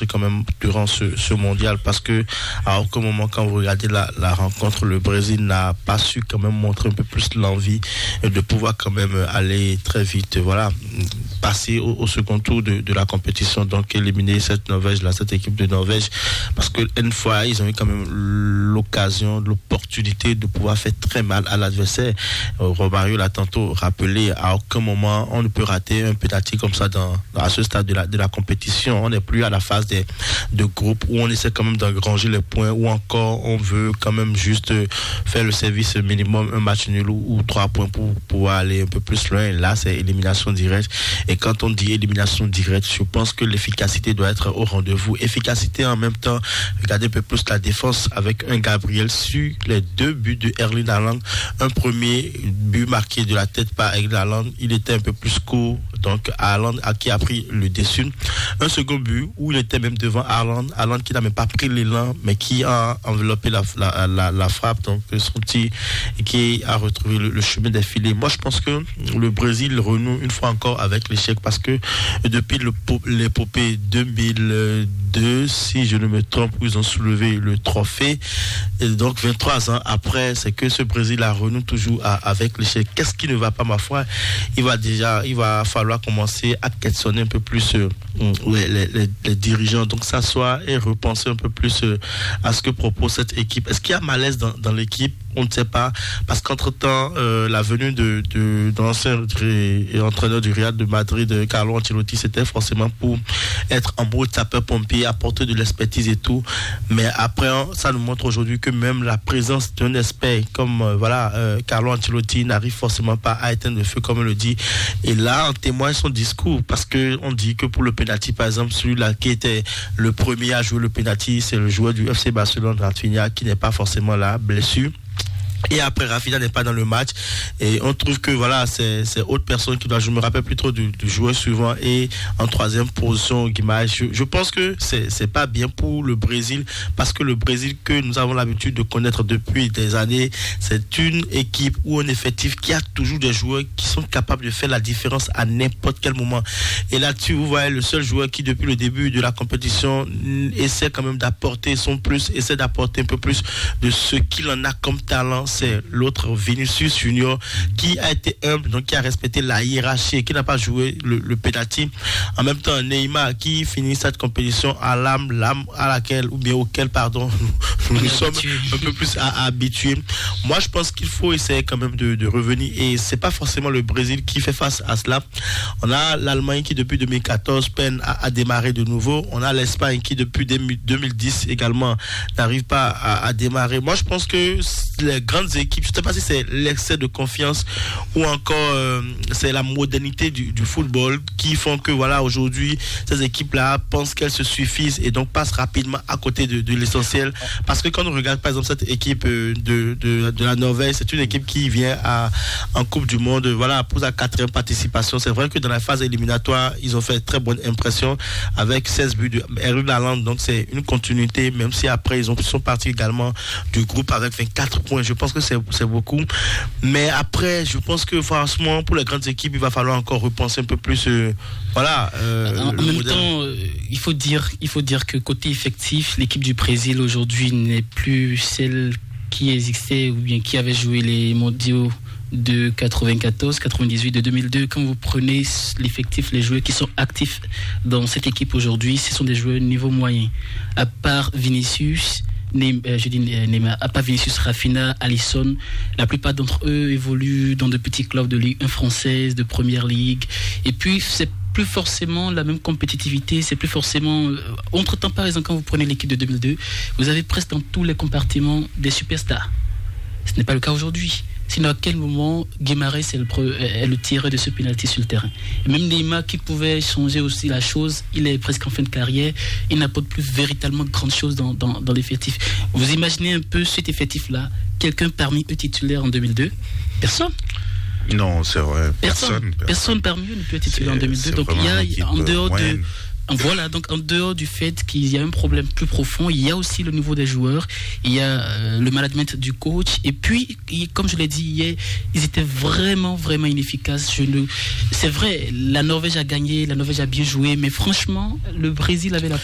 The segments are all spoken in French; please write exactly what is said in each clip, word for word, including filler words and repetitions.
montré quand même durant ce, ce mondial, parce que à aucun moment quand vous regardez la, la rencontre, le Brésil n'a pas su quand même montrer un peu plus l'envie de pouvoir quand même aller très vite, voilà, passer au, au second tour de, de la compétition, donc éliminer cette Norvège là, cette équipe de Norvège, parce que une fois ils ont eu quand même l'occasion, l'opportunité de pouvoir faire très mal à l'adversaire. euh, Romario l'a tantôt rappelé, à aucun moment on ne peut rater un penalty comme ça dans, dans à ce stade de la, de la compétition. On n'est plus à la phase des, de groupe où on essaie quand même d'engranger les points, ou encore on veut quand même juste faire le service minimum, un match nul ou, ou trois points pour pouvoir aller un peu plus loin. Là c'est élimination directe, et quand on dit élimination directe, je pense que l'efficacité doit être au rendez-vous. Efficacité en même temps, regardez un peu plus la défense avec un Gabriel sur les deux buts de Erling Haaland. Un premier but marqué de la tête par Erling Haaland, il était un peu plus court, donc Haaland a, qui a pris le dessus. Un second but où il était même devant Haaland, Haaland qui n'a même pas pris l'élan, mais qui a enveloppé la, la, la, la frappe, donc son tir, et qui a retrouvé le, le chemin des filets. Moi je pense que le Brésil renoue une fois encore avec l'échec, parce que depuis le, l'épopée deux mille deux, si je ne me trompe, où ils ont soulevé le trophée, et donc vingt-trois ans après, c'est que ce Brésil a renoue toujours à, avec l'échec. Qu'est-ce qui ne va pas, ma foi? Il va déjà, il va falloir commencer à questionner un peu plus euh, les, les, les, les dirigeants, donc s'asseoir et repenser un peu plus euh, à ce que propose cette équipe. Est-ce qu'il y a malaise dans, dans l'équipe? On ne sait pas, parce qu'entre-temps, euh, la venue de, de, de l'ancien entraîneur du Real de Madrid, Carlo Ancelotti, c'était forcément pour être en mode sapeur-pompier, apporter de l'expertise et tout. Mais après, ça nous montre aujourd'hui que même la présence d'un expert comme euh, voilà, euh, Carlo Ancelotti n'arrive forcément pas à éteindre le feu, comme on le dit. Et là, on témoigne son discours, parce qu'on dit que pour le penalty, par exemple, celui-là qui était le premier à jouer le penalty, c'est le joueur du F C Barcelone, Rafinha, qui n'est pas forcément là, blessure. Et après, Rafinha n'est pas dans le match. Et on trouve que voilà, c'est, c'est autre personne qui doit. Je me rappelle plus trop du, du joueur suivant. Et en troisième position, Guimarães. Je, je pense que c'est, c'est pas bien pour le Brésil. Parce que le Brésil que nous avons l'habitude de connaître depuis des années, c'est une équipe ou un effectif qui a toujours des joueurs qui sont capables de faire la différence à n'importe quel moment. Et là-dessus, vous voyez, le seul joueur qui, depuis le début de la compétition, essaie quand même d'apporter son plus, essaie d'apporter un peu plus de ce qu'il en a comme talent. C'est l'autre Vinicius Junior, qui a été humble, donc qui a respecté la hiérarchie, qui n'a pas joué le, le penalty. En même temps, Neymar qui finit cette compétition à l'âme, l'âme à laquelle, ou bien auquel, pardon, nous nous sommes un peu plus à, à habitués. Moi, je pense qu'il faut essayer quand même de, de revenir, et c'est pas forcément le Brésil qui fait face à cela. On a l'Allemagne qui depuis deux mille quatorze peine à, à démarrer de nouveau. On a l'Espagne qui depuis deux mille dix également n'arrive pas à, à démarrer. Moi, je pense que les grandes équipes, je ne sais pas si c'est l'excès de confiance ou encore euh, c'est la modernité du, du football qui font que voilà, aujourd'hui ces équipes-là pensent qu'elles se suffisent et donc passent rapidement à côté de, de l'essentiel. Parce que quand on regarde par exemple cette équipe de, de, de la Norvège, c'est une équipe qui vient à, en Coupe du Monde, voilà, pour sa quatrième participation. C'est vrai que dans la phase éliminatoire, ils ont fait très bonne impression avec seize buts de Erling Haaland, donc c'est une continuité, même si après ils, ont, ils sont partis également du groupe avec vingt-quatre points. Je pense que c'est, c'est beaucoup. Mais après, je pense que franchement, pour les grandes équipes, il va falloir encore repenser un peu plus. Euh, voilà. Euh, en en même modèle. temps, euh, il faut dire, il faut dire que côté effectif, l'équipe du Brésil aujourd'hui n'est plus celle qui existait ou bien qui avait joué les mondiaux de quatre-vingt-quatorze, quatre-vingt-dix-huit, de deux mille deux. Quand vous prenez l'effectif, les joueurs qui sont actifs dans cette équipe aujourd'hui, ce sont des joueurs niveau moyen. À part Vinicius, Neymar, euh, je dis Neymar, à part Vinicius, Rafinha, Alisson, la plupart d'entre eux évoluent dans de petits clubs de Ligue un française, de Première Ligue. Et puis, c'est plus forcément la même compétitivité, c'est plus forcément... Euh, entre-temps, par exemple, quand vous prenez l'équipe de deux mille deux, vous avez presque dans tous les compartiments des superstars. Ce n'est pas le cas aujourd'hui. Sinon, à quel moment Guimarães est le, pre, est le tireur de ce pénalty sur le terrain. Et même Neymar, qui pouvait changer aussi la chose, il est presque en fin de carrière, il n'apporte plus véritablement grande chose dans, dans, dans l'effectif. Vous imaginez un peu cet effectif-là, quelqu'un parmi eux titulaire en deux mille deux? Personne. Non, c'est vrai. Personne. Personne, personne. personne parmi eux ne peut être titulaire en deux mille deux. Donc il y a, en dehors de... Voilà, donc en dehors du fait qu'il y a un problème plus profond, il y a aussi le niveau des joueurs, il y a euh, le management du coach, et puis, comme je l'ai dit hier, ils étaient vraiment, vraiment inefficaces. Je ne... C'est vrai, la Norvège a gagné, la Norvège a bien joué, mais franchement, le Brésil avait la possibilité...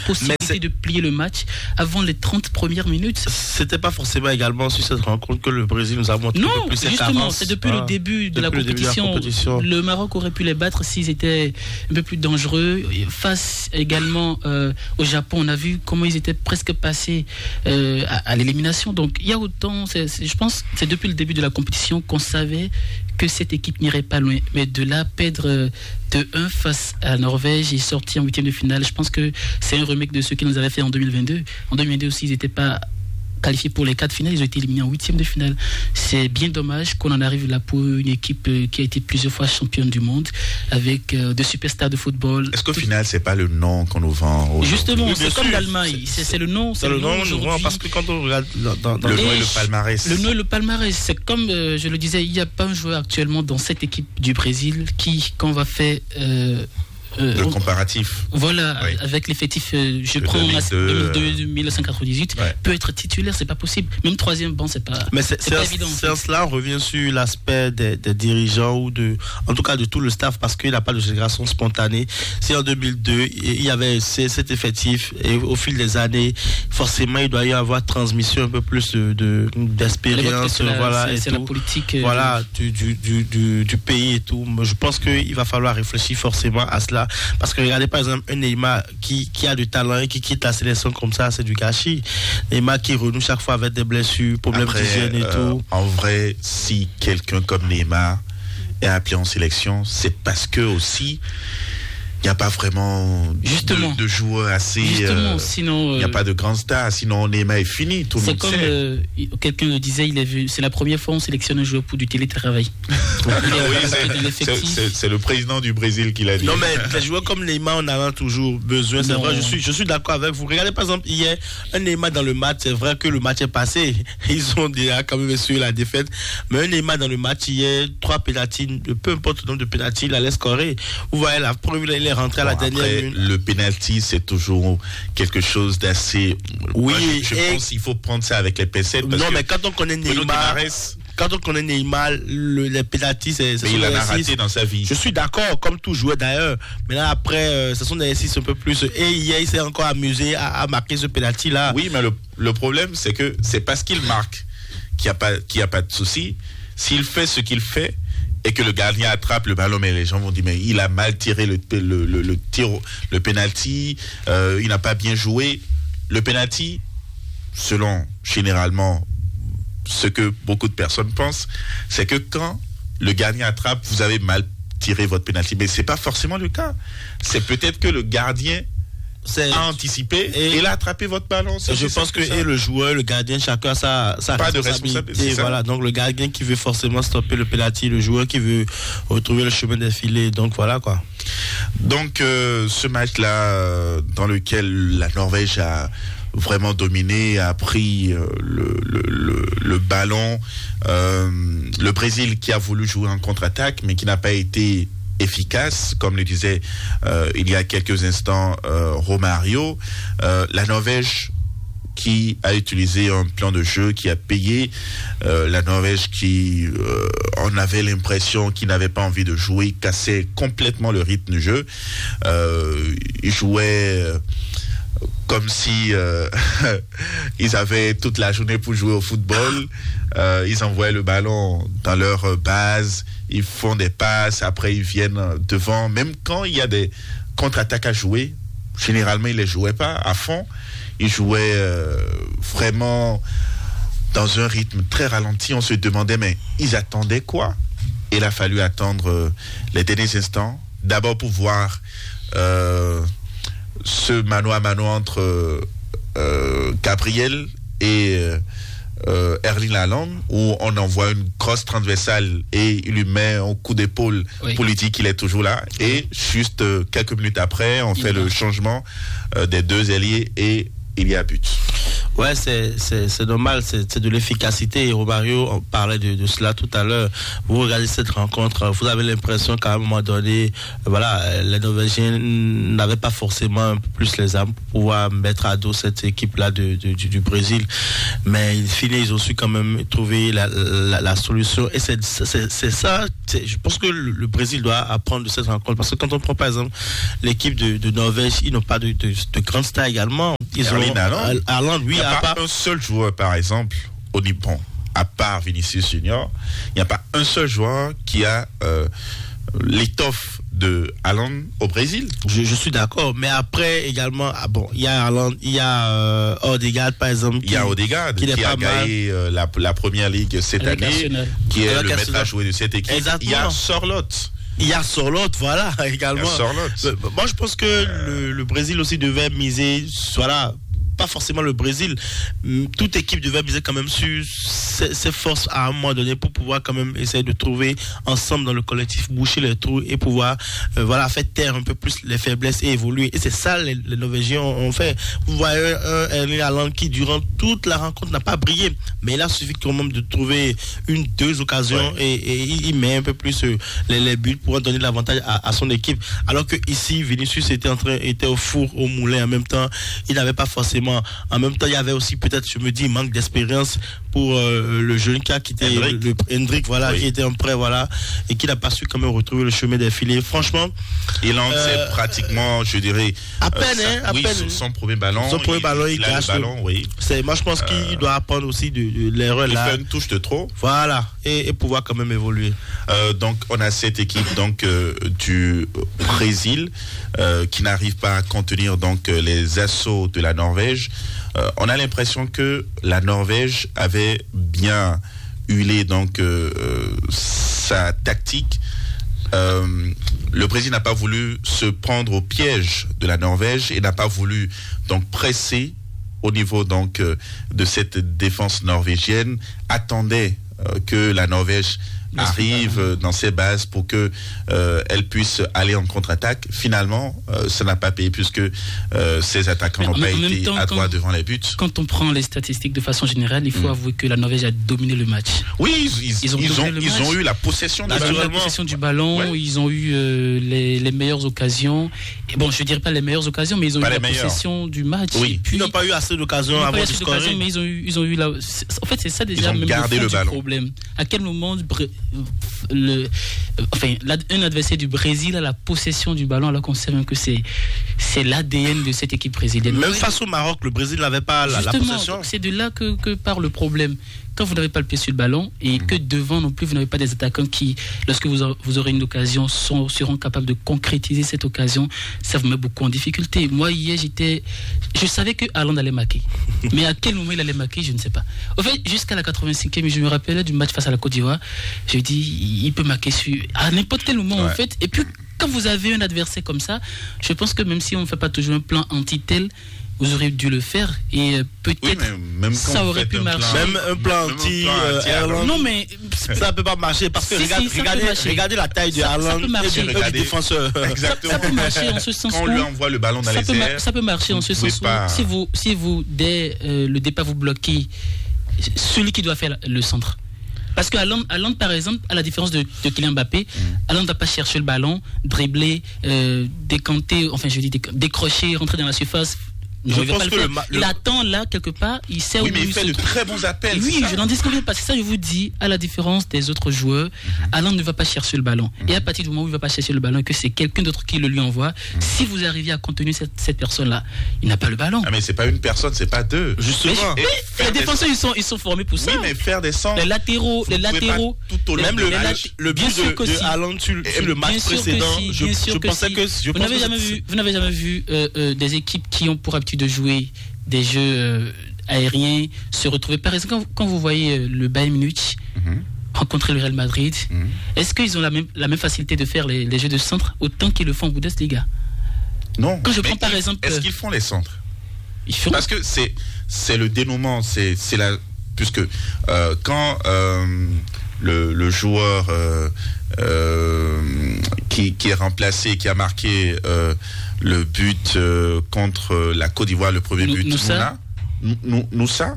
capacité c'est... de plier le match avant les trente premières minutes. C'était pas forcément également sur cette rencontre que le Brésil nous a montré non, un peu plus cette justement, avance. c'est depuis, ah, le début de, la depuis le début de la compétition. Le Maroc aurait pu les battre s'ils étaient un peu plus dangereux. Face également euh, au Japon, on a vu comment ils étaient presque passés euh, à, à l'élimination. Donc il y a autant, c'est, c'est, je pense, c'est depuis le début de la compétition qu'on savait que cette équipe n'irait pas loin. Mais de là, perdre de un face à la Norvège et sortir en huitième de finale, je pense que c'est un remake de ce qu'ils nous avaient fait en deux mille vingt-deux. En deux mille vingt-deux aussi, ils n'étaient pas qualifiés pour les quarts de finale, ils ont été éliminés en huitième de finale. C'est bien dommage qu'on en arrive là pour une équipe qui a été plusieurs fois championne du monde, avec euh, de superstars de football. Est-ce qu'au Tout... final, c'est pas le nom qu'on nous vend aujourd'hui? Justement, oui, c'est comme l'Allemagne, c'est, c'est le nom. C'est, c'est le nom, nom parce que quand on regarde dans, dans le nom et le palmarès. Le nom et le palmarès, c'est comme euh, je le disais, il n'y a pas un joueur actuellement dans cette équipe du Brésil qui, quand on va faire euh, Euh, le comparatif. Voilà, oui. Avec l'effectif, euh, je le prends en mille neuf cent quatre-vingt-dix-huit, ouais. Peut être titulaire, c'est pas possible. Même troisième banc, c'est pas, mais c'est, c'est c'est pas un, évident. C'est en cela, on revient sur l'aspect des, des dirigeants ou de, en tout cas de tout le staff, parce qu'il n'a pas de génération spontanée. Si en deux mille deux, il y avait cet effectif, et au fil des années, forcément, il doit y avoir transmission un peu plus de, de d'expérience, c'est la, voilà, c'est, et c'est tout. La politique, euh, voilà, du, du, du, du, du pays et tout. Je pense qu'il va falloir réfléchir forcément à cela. Parce que regardez par exemple un Neymar qui, qui a du talent et qui quitte la sélection comme ça, c'est du gâchis. Neymar qui renoue chaque fois avec des blessures, problèmes Après, d'hygiène et euh, tout. En vrai, si quelqu'un comme Neymar est appelé en sélection, c'est parce que aussi il n'y a pas vraiment Justement. De, de joueurs assez. Justement, euh, sinon. Il n'y a euh, pas de grands stars, sinon Neymar est fini. Tout le c'est monde comme sait. Euh, quelqu'un le disait, il est vu, c'est la première fois qu'on sélectionne un joueur pour du télétravail. oui, c'est, c'est, c'est, c'est le président du Brésil qui l'a dit. Non, mais les joueurs comme Neymar, on en a toujours besoin. C'est non. vrai, je suis, je suis d'accord avec vous. Regardez par exemple, hier, un Neymar dans le match, c'est vrai que le match est passé. Ils ont déjà quand même su la défaite. Mais un Neymar dans le match hier, trois pénaltys, peu importe le nombre de pénaltys, il allait scorer. Vous voyez, la première, il est rentré à la bon, dernière. Après, le penalty, c'est toujours quelque chose d'assez. Oui, moi, je, je et... pense qu'il faut prendre ça avec les pincettes. Non, mais quand on connaît Neymar, quand on connaît Neymar, le, les penalty, c'est. Mais il en a raté dans sa vie. Je suis d'accord, comme tout joueur d'ailleurs. Mais là, après, euh, ce sont des exercices un peu plus. Et hier, il s'est encore amusé à, à marquer ce penalty là. Oui, mais le, le problème, c'est que c'est parce qu'il marque qu'il n'y a pas, qu'il y a pas de souci. S'il fait ce qu'il fait, et que le gardien attrape le ballon, mais les gens vont dire mais il a mal tiré le le le, le tir, le penalty, euh, il n'a pas bien joué. Le penalty, selon généralement ce que beaucoup de personnes pensent, c'est que quand le gardien attrape, vous avez mal tiré votre penalty, mais c'est pas forcément le cas. C'est peut-être que le gardien c'est a anticipé et, et il a attrapé votre ballon. C'est je pense que, que et le joueur, le gardien, chacun sa, sa pas responsabilité. De responsabilité voilà, donc le gardien qui veut forcément stopper le penalty, le joueur qui veut retrouver le chemin des filets. Donc voilà quoi. Donc euh, ce match-là, euh, dans lequel la Norvège a vraiment dominé, a pris euh, le, le, le, le ballon. Euh, le Brésil qui a voulu jouer en contre-attaque, mais qui n'a pas été efficace, comme le disait euh, il y a quelques instants euh, Romario. Euh, la Norvège qui a utilisé un plan de jeu qui a payé. Euh, la Norvège qui, euh, on avait l'impression qu'ils n'avaient pas envie de jouer, cassait complètement le rythme du jeu. Euh, ils jouaient euh, comme si euh, ils avaient toute la journée pour jouer au football. Euh, ils envoyaient le ballon dans leur base, ils font des passes, après ils viennent devant. Même quand il y a des contre-attaques à jouer, généralement ils ne les jouaient pas à fond. Ils jouaient euh, vraiment dans un rythme très ralenti. On se demandait, mais ils attendaient quoi? Il a fallu attendre euh, les derniers instants, d'abord pour voir euh, ce mano à mano entre euh, Gabriel et euh, Erling Haaland, où on envoie une crosse transversale et il lui met un coup d'épaule oui. pour lui dire qu'il est toujours là. Et juste euh, quelques minutes après, on il fait va. le changement euh, des deux ailiers et il y a but. Ouais, c'est, c'est, c'est normal, c'est, c'est de l'efficacité. Et Romario, on parlait de, de cela tout à l'heure. Vous regardez cette rencontre, vous avez l'impression qu'à un moment donné, voilà, les Norvégiens n'avaient pas forcément un peu plus les armes pour pouvoir mettre à dos cette équipe-là de, de, du, du Brésil. Mais in fine, ils ont su quand même trouver la, la, la solution. Et c'est, c'est, c'est ça, c'est, je pense que le, le Brésil doit apprendre de cette rencontre. Parce que quand on prend par exemple l'équipe de, de Norvège, ils n'ont pas de, de, de grande star également. ils Erling ont Haaland. Haaland, oui, il n'y a à pas part un seul joueur, par exemple, au Nippon, à part Vinicius Junior, il n'y a pas un seul joueur qui a euh, l'étoffe de Haaland au Brésil. Je, je suis d'accord, mais après également, ah bon, il y a Haaland, il y a euh, Odegaard par exemple. Il y a Odegaard qui, qui a gagné euh, la, la première ligue cette Avec année, Arsenal. qui est Avec le maître Arsenal. à jouer de cette équipe. Exactement. Il y a Sorloth. Il y a Sorloth, voilà, également. Il y a Sorloth. Euh, Moi, je pense que le, le Brésil aussi devait miser, voilà, pas forcément le Brésil, toute équipe devait miser quand même sur ses, ses forces à un moment donné pour pouvoir quand même essayer de trouver ensemble dans le collectif, boucher les trous et pouvoir euh, voilà, faire taire un peu plus les faiblesses et évoluer. Et c'est ça les, les Norvégiens ont fait. Vous voyez un Erling Haaland qui durant toute la rencontre n'a pas brillé, mais il a suffi quand même de trouver une, deux occasions ouais. et, et il met un peu plus euh, les, les buts pour donner l'avantage à, à son équipe. Alors que ici, Vinicius était en train, était au four, au moulin en même temps. Il n'avait pas forcément. En même temps, il y avait aussi peut-être, je me dis, manque d'expérience pour euh, le jeune cas qui était Hendrik, le, le, Hendrik, voilà, oui. qui était en prêt, voilà, et qui n'a pas su quand même retrouver le chemin des filets. Franchement, il en euh, sait pratiquement, je dirais, à peine, euh, ça, hein, à oui, peine. Son premier ballon, son premier il, ballon, il, il a gâche le ballon, oui. C'est, moi, je pense qu'il euh, doit apprendre aussi de, de l'erreur il là. fait une touche de trop. Voilà, et, et pouvoir quand même évoluer. Euh, donc, on a cette équipe donc euh, du Brésil euh, qui n'arrive pas à contenir donc les assauts de la Norvège. Euh, on a l'impression que la Norvège avait bien huilé donc euh, sa tactique. Euh, le Brésil n'a pas voulu se prendre au piège de la Norvège et n'a pas voulu donc presser au niveau donc euh, de cette défense norvégienne. Attendait euh, que la Norvège arrive euh, dans ses bases pour que euh, elle puisse aller en contre-attaque. Finalement, euh, ça n'a pas payé puisque euh, ces attaquants n'ont pas été temps, adroits quand, devant les buts. Quand on prend les statistiques de façon générale, il faut mmh. avouer que la Norvège a dominé le match. Oui, ils, ils, ils, ont, ils, ont, ils ont eu la possession, ils ont eu la possession du ballon, ouais. Ils ont eu euh, les, les meilleures occasions. Et bon, je ne dirais pas les meilleures occasions, mais ils ont pas eu la meilleures. possession du match. Oui. Puis, ils n'ont pas eu assez d'occasions avant de scorer. Mais ils ont eu, ils ont eu la... En fait, c'est ça déjà même le, le ballon. problème. À quel moment le, enfin, un adversaire du Brésil a la possession du ballon alors qu'on sait même que c'est, c'est l'A D N de cette équipe brésilienne. Même oui. Face au Maroc, le Brésil n'avait pas la, la possession. C'est de là que, que part le problème. Quand vous n'avez pas le pied sur le ballon et que devant non plus vous n'avez pas des attaquants qui, lorsque vous, vous aurez une occasion, sont, seront capables de concrétiser cette occasion, ça vous met beaucoup en difficulté. Moi hier j'étais, je savais que Haaland allait marquer, mais à quel moment il allait marquer, je ne sais pas. En fait, jusqu'à la quatre-vingt-cinquième, je me rappelais du match face à la Côte d'Ivoire, je dis il peut marquer sur, à n'importe quel moment ouais. en fait. Et puis quand vous avez un adversaire comme ça, je pense que même si on ne fait pas toujours un plan anti-tel, vous aurez dû le faire et peut-être oui, même ça aurait pu marcher. Plan, même un plan anti Haaland. Non mais ça peut pas marcher parce que si, regarde, si, regardez, regardez la taille de Haaland et du défenseur. Exactement. Ça, ça peut marcher en ce sens où. Quand on lui envoie le ballon dans ça les peut airs. Ma- ça peut marcher en ce sens pas... où si vous, si vous dès euh, le départ vous bloquez celui qui doit faire le centre. Parce que Haaland, Haaland, par exemple, à la différence de, de Kylian Mbappé, mmh. Haaland ne va pas chercher le ballon, dribbler, euh, décanter, enfin je dis décrocher, rentrer dans la surface. Je je pense pas que le le ma- il le... attend là quelque part, il sait oui, où mais il il fait se de trouve. très bons appels. Oui, je n'en disconviens pas. C'est ça, je vous dis, à la différence des autres joueurs, mm-hmm. Haaland ne va pas chercher le ballon. Mm-hmm. Et à partir du moment où il ne va pas chercher le ballon et que c'est quelqu'un d'autre qui le lui envoie, mm-hmm. si vous arrivez à contenir cette, cette personne-là, il n'a pas le ballon. Ah, mais c'est pas une personne, c'est pas deux. Justement. Mais, mais les défenseurs, des... ils, sont, ils sont formés pour ça. Oui, mais faire des centres. Les latéraux, les latéraux. Tout au long même de le, match. le but de, de Haaland sur, sur le match précédent, si, je, je que pensais si. que. Je vous, n'avez jamais vu, vous n'avez jamais vu euh, euh, des équipes qui ont pour habitude de jouer des jeux euh, aériens se retrouver. Par exemple, quand, quand vous voyez euh, le Bayern Munich mm-hmm. rencontrer le Real Madrid, mm-hmm. est-ce qu'ils ont la même, la même facilité de faire les, les jeux de centre autant qu'ils le font en Bundesliga? Non. Quand je prends mais par il, exemple, est-ce qu'ils font les centres? Ils font. Parce que c'est c'est le dénouement, c'est c'est la puisque euh, quand euh, le, le joueur euh, euh, qui qui est remplacé, qui a marqué euh, le but euh, contre la Côte d'Ivoire, le premier nous, but, Moussa, nous, Moussa,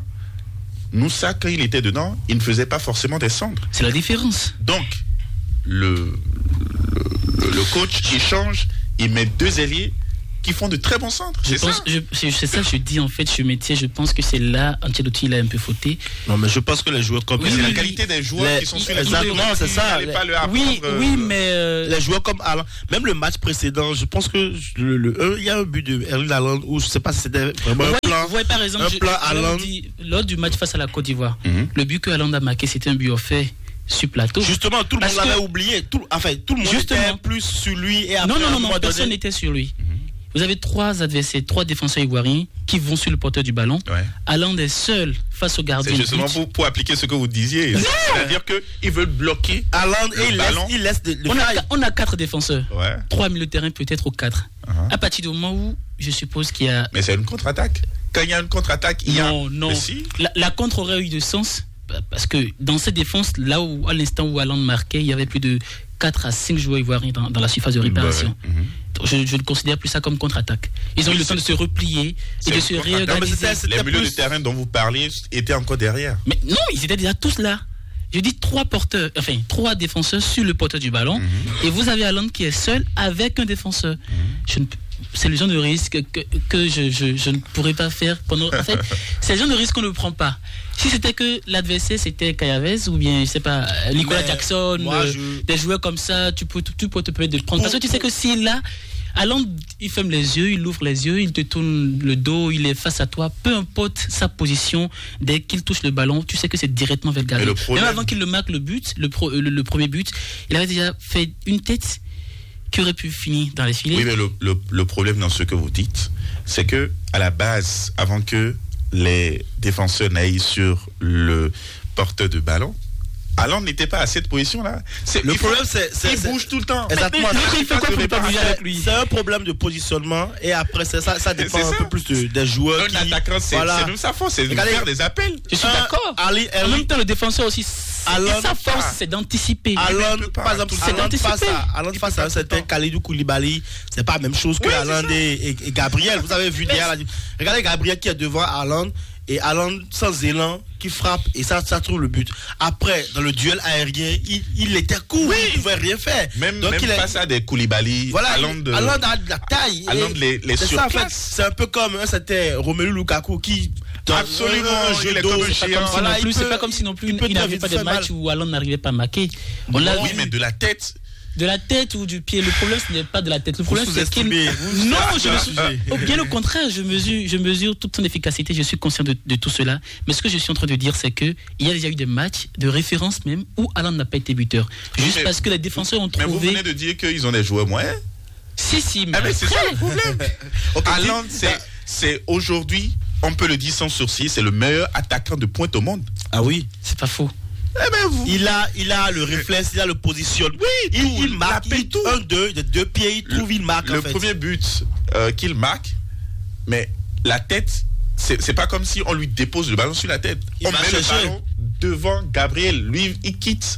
Moussa, quand il était dedans, il ne faisait pas forcément des centres. C'est la différence. Donc, le, le, le coach, il change, il met deux ailiers qui font de très bons centres. Je c'est pense, ça. je, c'est, c'est ça, je dis en fait, je métier, je pense que c'est là, Ancelotti, il a un peu fauté. Non, mais je pense que les joueurs comme Mais Oui, c'est oui, la qualité des joueurs les- qui sont sur les exactement, c'est ça. N'allez pas le apprendre, Oui, euh, oui, mais euh, les joueurs comme Haaland, même le match précédent, je pense que le, le- il y a un but de Erling Haaland où je sais pas si c'était vraiment vous un voyez, plan. vous voyez, par exemple, un je- plan je Haaland. vous dis, lors du match face à la Côte d'Ivoire, Mhm. le but que Haaland a marqué, c'était un but offert sur plateau. Justement, tout le Parce monde l'avait que- oublié. Tout, enfin, tout le monde Justement. était plus sur lui et après, Non, non, à un non, non, moment personne donné- n'était sur lui. Vous avez trois adversaires, trois défenseurs ivoiriens qui vont sur le porteur du ballon. Ouais. Haaland est seul face au gardien. C'est de justement but. pour, pour appliquer ce que vous disiez. C'est-à-dire qu'ils veulent bloquer. Haaland, Le et il laisse, ballon. il laisse de, le On a, faire- on a quatre défenseurs. Ouais. Trois milieux de terrain, peut-être ou quatre. Uh-huh. À partir du moment où je suppose qu'il y a. Mais c'est une contre-attaque. Quand il y a une contre-attaque, il y a. Non, non. Mais si. La, la contre aurait eu de sens parce que dans cette défense, là où, à l'instant où Haaland marquait, il y avait plus de quatre à cinq joueurs ivoiriens dans, dans la surface de réparation. Bah ouais. Mhm. Donc, je, je ne considère plus ça comme contre-attaque. Ils ont Oui, eu le temps de c'est- se replier et c'est de une se contre-attaque. Non, mais réorganiser. c'était- c'était Les milieux plus- de terrain dont vous parliez étaient encore derrière. Mais non, ils étaient déjà tous là. Je dis trois porteurs, enfin trois défenseurs sur le porteur du ballon, Mm-hmm. et vous avez Haaland qui est seul avec un défenseur. Je ne- c'est le genre de risque que, que je, je- je ne pourrais pas faire pendant. En fait, c'est le genre de risque qu'on ne prend pas. Si c'était que l'adversaire c'était Cayavez ou bien je sais pas Nicolas Mais Jackson, moi, euh, je- des joueurs comme ça, tu peux tu peux te permettre de le prendre parce que tu sais que si là Haaland, il ferme les yeux, il ouvre les yeux, il te tourne le dos, il est face à toi. Peu importe sa position, dès qu'il touche le ballon, tu sais que c'est directement vers le gardien. le problème- Même avant qu'il le marque le but, le, pro- le, le premier but, il avait déjà fait une tête qui aurait pu finir dans les filets. Oui, mais le, le- le problème dans ce que vous dites, c'est que à la base, avant que les défenseurs n'aillent sur le porteur de ballon, Haaland n'était pas à cette position-là. C'est- Le il faut- problème, c'est- c'est- il c'est- bouge tout le temps. Exactement. Mais- mais C'est- il fait quoi pour ne pas bouger avec lui? C'est un problème de positionnement et après c'est ça, ça dépend C'est un ça. peu plus de- des joueurs Un qui. attaquant, c'est voilà. c'est même sa force, c'est de Regardez- faire des appels. Je suis Un- d'accord. Ali En Erling- même temps, le défenseur aussi, c'est- Haaland- sa force, c'est d'anticiper. Haaland, peut pas. par exemple, C'est Haaland d'anticiper. face à, Haaland face à un certain Khalidou Koulibaly, c'est pas la même chose que Oui, c'est Haaland ça. et, et- et Gabriel. Vous avez vu derrière la- regardez Gabriel qui est devant Haaland et Haaland sans élan qui frappe et ça, ça trouve le but. Après, dans le duel aérien, il, il était court, il pouvait rien faire. Même, Donc même il est- face à des Koulibaly, Voilà, Haaland, Haaland, a de la taille. Haaland Et les- les c'est ça, en fait, surclasse. c'est un peu comme hein, c'était Romelu Lukaku qui dans Absolument, un jeu il est d'eau, comme un c'est pas géant. comme si Voilà, non non plus, plus, c'est peut- pas comme si non plus il peut il très n'avait vite pas des faire matchs mal. où Haaland n'arrivait pas à marquer. On l'a oui, vu mais de la tête. de la tête ou du pied. Le problème, ce n'est pas de la tête. Le problème, c'est qu'il. sous-estimez, vous Non, je sous-estimez. me... oh, bien au contraire, je mesure, je mesure toute son efficacité. Je suis conscient de, de tout cela. Mais ce que je suis en train de dire, c'est que il y a déjà eu des matchs de référence même où Haaland n'a pas été buteur, juste mais- parce que les défenseurs ont Mais vous trouvé. venez de dire qu'ils ont des joueurs moyens. Si, si, mais, Ah, mais c'est ça après- le problème. Haaland, c'est, c'est aujourd'hui, on peut le dire sans sourcil, c'est le meilleur attaquant de pointe au monde. Ah oui. c'est pas faux. Eh ben vous. Il a, il a le réflexe, il a le positionnement. Oui, il, tout, il marque, l'appel, il, tout. un, deux, de deux pieds, il trouve, il marque. Le en fait. premier but euh, qu'il marque, mais la tête, c'est, c'est pas comme si on lui dépose le ballon sur la tête. Il on va met le chercher. ballon devant Gabriel. Lui, il quitte,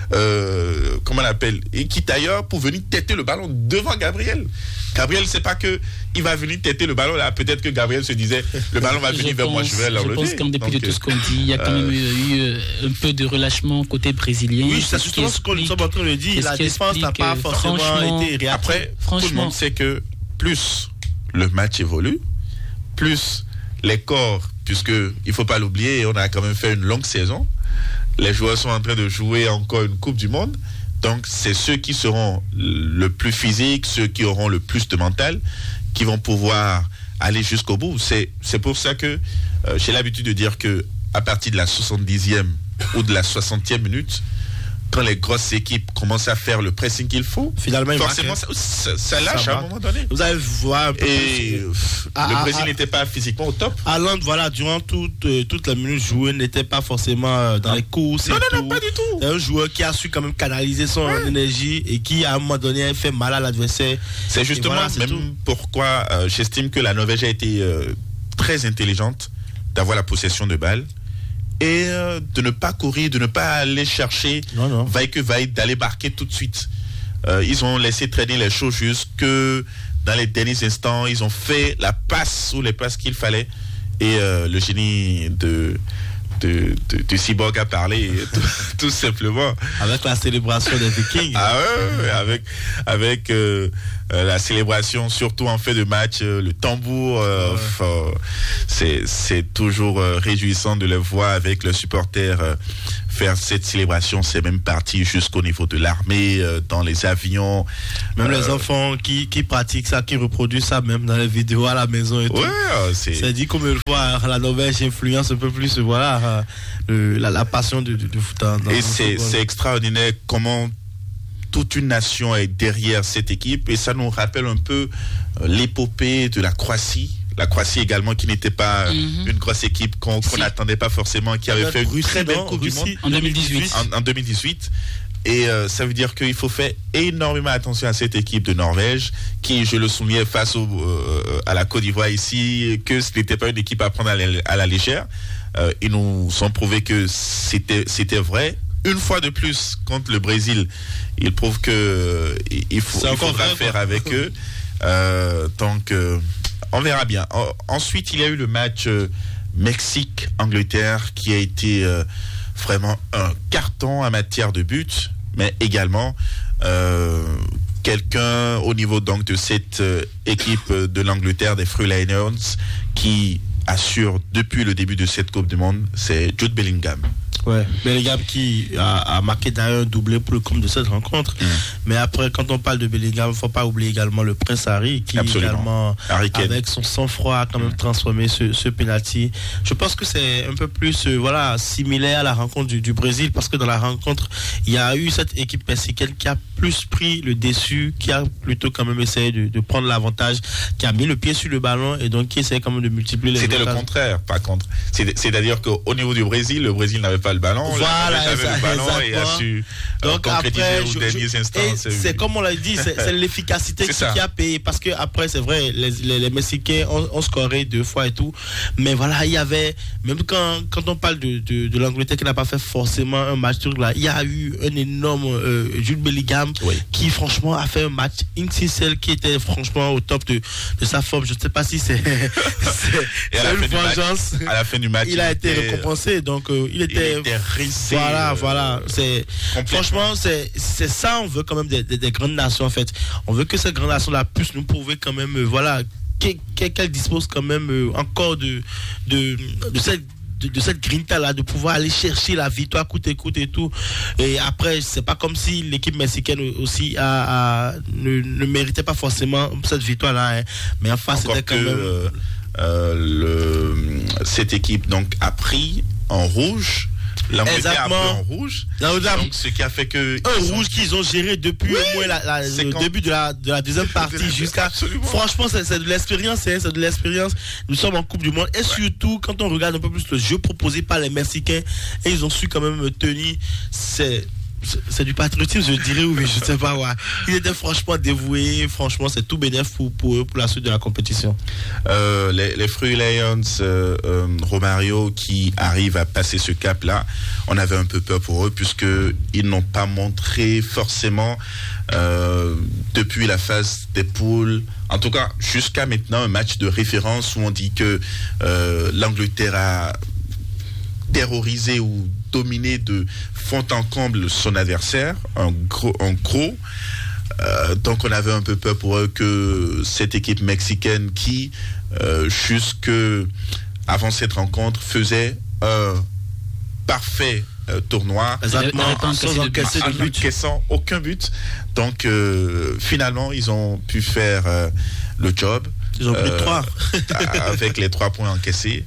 euh, comment on l'appelle, il quitte ailleurs pour venir têter le ballon devant Gabriel. Gabriel, c'est pas que il va venir têter le ballon là. Peut-être que Gabriel se disait, le ballon va venir Je vers moi, pense- je vais l'enlever. Je pense qu'en dépit de Donc, tout ce qu'on dit, il y a quand euh, même eu euh, un peu de relâchement côté brésilien. Oui, c'est ce qui justement ce qu'on nous explique- sommes en train de dire. qu'est-ce La qui défense n'a explique, pas euh, forcément franchement, été réactive. Après, tout le franchement. monde sait que plus le match évolue, plus les corps, puisque il faut pas l'oublier, on a quand même fait une longue saison. Les joueurs sont en train de jouer encore une Coupe du Monde. Donc, c'est ceux qui seront le plus physiques, ceux qui auront le plus de mental, qui vont pouvoir aller jusqu'au bout. C'est, c'est pour ça que euh, j'ai l'habitude de dire que à partir de la soixante-dixième ou de la soixantième minute, quand les grosses équipes commencent à faire le pressing qu'il faut, Finalement, il forcément, marque, ça, ça, ça lâche Ça à un marque. moment donné. Vous allez voir un peu Et plus. pff, Ah, le ah, Brésil ah. n'était pas physiquement au top. Haaland, voilà, durant toute, euh, toute la minute jouée, n'était pas forcément euh, dans les courses. Non, et non, non, tout. pas du tout. C'est un joueur qui a su quand même canaliser son énergie et qui, à un moment donné, a fait mal à l'adversaire. C'est justement voilà, c'est même tout. pourquoi euh, j'estime que la Norvège a été euh, très intelligente d'avoir la possession de balle et euh, de ne pas courir, de ne pas aller chercher Non, non. vaille que vaille, d'aller marquer tout de suite. Euh, ils ont laissé traîner les choses jusque dans les derniers instants. Ils ont fait la passe ou les passes qu'il fallait et euh, le génie de de, de, de Cyborg a parlé, tout, tout simplement. Avec la célébration des Vikings. Ah ouais, ouais, avec, avec euh, euh, la célébration, surtout en fin de match, euh, le tambour, euh, ouais. euh, c'est, c'est toujours euh, réjouissant de le voir avec le supporter euh, faire cette célébration. C'est même parti jusqu'au niveau de l'armée, euh, dans les avions. Même euh, les enfants qui, qui pratiquent ça, qui reproduisent ça, même dans les vidéos à la maison et tout. Ouais, c'est... c'est dit comme une fois, la Norvège influence un peu plus, voilà, le, la, la passion du, du foot. Dans, dans et c'est, c'est extraordinaire comment toute une nation est derrière cette équipe, et ça nous rappelle un peu euh, l'épopée de la Croatie. La Croatie également, qui n'était pas mm-hmm. une grosse équipe qu'on si. n'attendait pas forcément, qui avait fait une Russie, très belle non, Coupe Russie, du Monde en deux mille dix-huit. En, en deux mille dix-huit. Et euh, ça veut dire qu'il faut faire énormément attention à cette équipe de Norvège, qui, je le soulignais, face au, euh, à la Côte d'Ivoire ici, que ce n'était pas une équipe à prendre à la, à la légère. Euh, ils nous ont prouvé que c'était, c'était vrai. Une fois de plus, contre le Brésil, ils prouvent que euh, il, faut, il faudra vrai, faire quoi. Avec eux. Euh, donc, euh, on verra bien. Ensuite, il y a eu le match euh, Mexique-Angleterre, qui a été euh, vraiment un carton en matière de buts, mais également euh, quelqu'un au niveau donc de cette euh, équipe de l'Angleterre, des Free Lions, qui assure depuis le début de cette Coupe du Monde, c'est Jude Bellingham. Ouais, Bellingham qui a, a marqué d'ailleurs un doublé pour le compte de cette rencontre. Mmh. Mais après, quand on parle de Bellingham, il ne faut pas oublier également le Prince Harry, qui Absolument. également, avec son sang-froid, a quand même mmh. transformé ce, ce penalty. Je pense que c'est un peu plus euh, voilà, similaire à la rencontre du, du Brésil, parce que dans la rencontre, il y a eu cette équipe mexicaine qui a plus pris le dessus, qui a plutôt quand même essayé de, de prendre l'avantage, qui a mis le pied sur le ballon et donc qui essaie quand même de multiplier les C'était occasions. Le contraire, par contre. C'est, c'est-à-dire qu'au niveau du Brésil, le Brésil n'avait pas le ballon, voilà, avait le ballon et a su donc après je, je, instants, c'est, c'est comme on l'a dit, c'est, c'est l'efficacité c'est qui, qui a payé, parce que après c'est vrai, les, les, les Mexicains ont, ont scoré deux fois et tout, mais voilà, il y avait même quand, quand on parle de, de, de l'Angleterre qui n'a pas fait forcément un match truc là, il y a eu un énorme euh, Jude Bellingham oui. qui franchement a fait un match X X L, qui était franchement au top de, de sa forme. Je ne sais pas si c'est, c'est, et à la une vengeance match, à la fin du match il, il a été était, récompensé, donc euh, il était, il était rissé, voilà euh, voilà c'est franchement c'est c'est ça, on veut quand même des, des, des grandes nations en fait, on veut que ces grandes nations là puissent nous prouver quand même euh, voilà qu'elles disposent quand même euh, encore de de de cette De, de cette grinta là, de pouvoir aller chercher la victoire coûte et coûte et tout. Et après, c'est pas comme si l'équipe mexicaine aussi a, a, ne, ne méritait pas forcément cette victoire là, hein. Mais enfin, encore c'était quand même euh, euh, le, cette équipe donc a pris en rouge. L'Angleterre a pris en rouge. Donc, ce qui a fait que un rouge sont... qu'ils ont géré depuis oui, au moins la, la, le quand... début de la, de la deuxième partie jusqu'à. Absolument. Franchement, c'est, c'est de l'expérience, hein, c'est de l'expérience. Nous sommes en Coupe du Monde et ouais. surtout quand on regarde un peu plus le jeu proposé par les Mexicains, et ils ont su quand même tenir. C'est c'est du patriotisme, je dirais, oui, je sais pas, ouais. Il était franchement dévoué, franchement, c'est tout bénéf pour, pour eux, pour la suite de la compétition. Euh, les, les Free Lions, euh, euh, Romario, qui arrivent à passer ce cap-là, on avait un peu peur pour eux, puisqu'ils n'ont pas montré forcément, euh, depuis la phase des poules, en tout cas, jusqu'à maintenant, un match de référence où on dit que euh, l'Angleterre a terrorisé ou dominé de fond en comble son adversaire, en gros, en gros. Euh, donc on avait un peu peur pour eux que cette équipe mexicaine qui, euh, jusque avant cette rencontre, faisait un parfait euh, tournoi, exactement, sans encaisser de but, encaissant aucun but. Donc euh, finalement ils ont pu faire euh, le job. Ils ont pris euh, trois avec les trois points encaissés.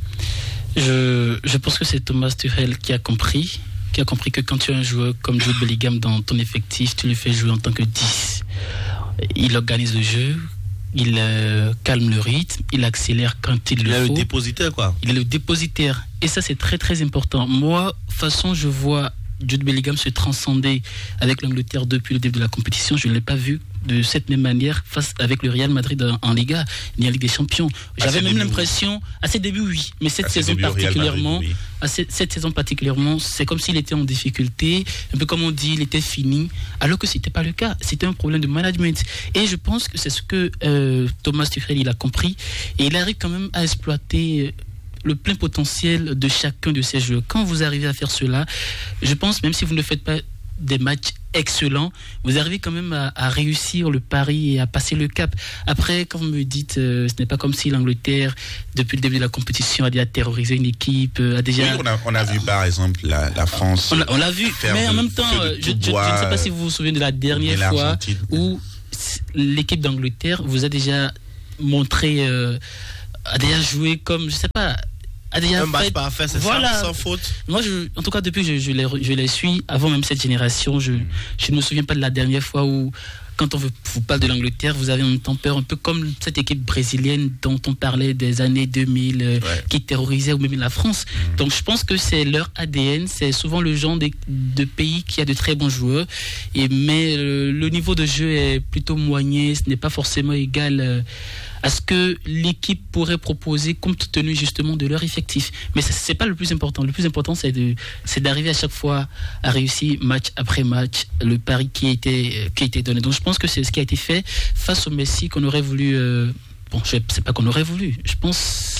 Je, je pense que c'est Thomas Tuchel qui a compris, qui a compris que quand tu as un joueur comme Jude Bellingham dans ton effectif, tu le fais jouer en tant que dix. Il organise le jeu, il euh, calme le rythme, il accélère quand il, il le faut. Il est le dépositaire, quoi. Il est le dépositaire. Et ça, c'est très, très important. Moi, de toute façon, je vois Jude Bellingham se transcender avec l'Angleterre depuis le début de la compétition. Je ne l'ai pas vu de cette même manière face avec le Real Madrid en, en Liga ni en Ligue des Champions. J'avais même débuts, l'impression, oui. à ses débuts oui, mais cette à saison particulièrement, Madrid, oui. à cette, cette saison particulièrement, c'est comme s'il était en difficulté, un peu comme on dit, il était fini, alors que c'était pas le cas. C'était un problème de management. Et je pense que c'est ce que euh, Thomas Tuchel il a compris et il arrive quand même à exploiter le plein potentiel de chacun de ces joueurs. Quand vous arrivez à faire cela, je pense, même si vous ne faites pas des matchs excellents, vous arrivez quand même à, à réussir le pari et à passer le cap. Après, quand vous me dites, euh, ce n'est pas comme si l'Angleterre, depuis le début de la compétition, a déjà terrorisé une équipe, euh, a déjà... Oui, on a, on a vu par exemple la, la France... On l'a, on l'a vu, mais en même temps, je, je, je ne sais pas si vous vous souvenez de la dernière fois où l'équipe d'Angleterre vous a déjà montré, euh, a déjà joué comme, je ne sais pas... A déjà un match fait, parfait, c'est voilà. ça, sans faute. Moi, je, en tout cas, depuis que je, je, les, je les suis, avant même cette génération, je, je ne me souviens pas de la dernière fois où, quand on vous, vous parle de l'Angleterre, vous avez en même temps peur, un peu comme cette équipe brésilienne dont on parlait des années deux mille, euh, ouais. qui terrorisait ou même la France. Mmh. Donc, je pense que c'est leur A D N, c'est souvent le genre de, de pays qui a de très bons joueurs, et, mais euh, le niveau de jeu est plutôt moyen, ce n'est pas forcément égal euh, à ce que l'équipe pourrait proposer compte tenu justement de leur effectif. Mais ce n'est pas le plus important. Le plus important, c'est, de, c'est d'arriver à chaque fois à réussir match après match le pari qui a été, qui a été donné. Donc je pense que c'est ce qui a été fait face au Messi qu'on aurait voulu... Euh, bon, je ne sais pas qu'on aurait voulu. Je pense...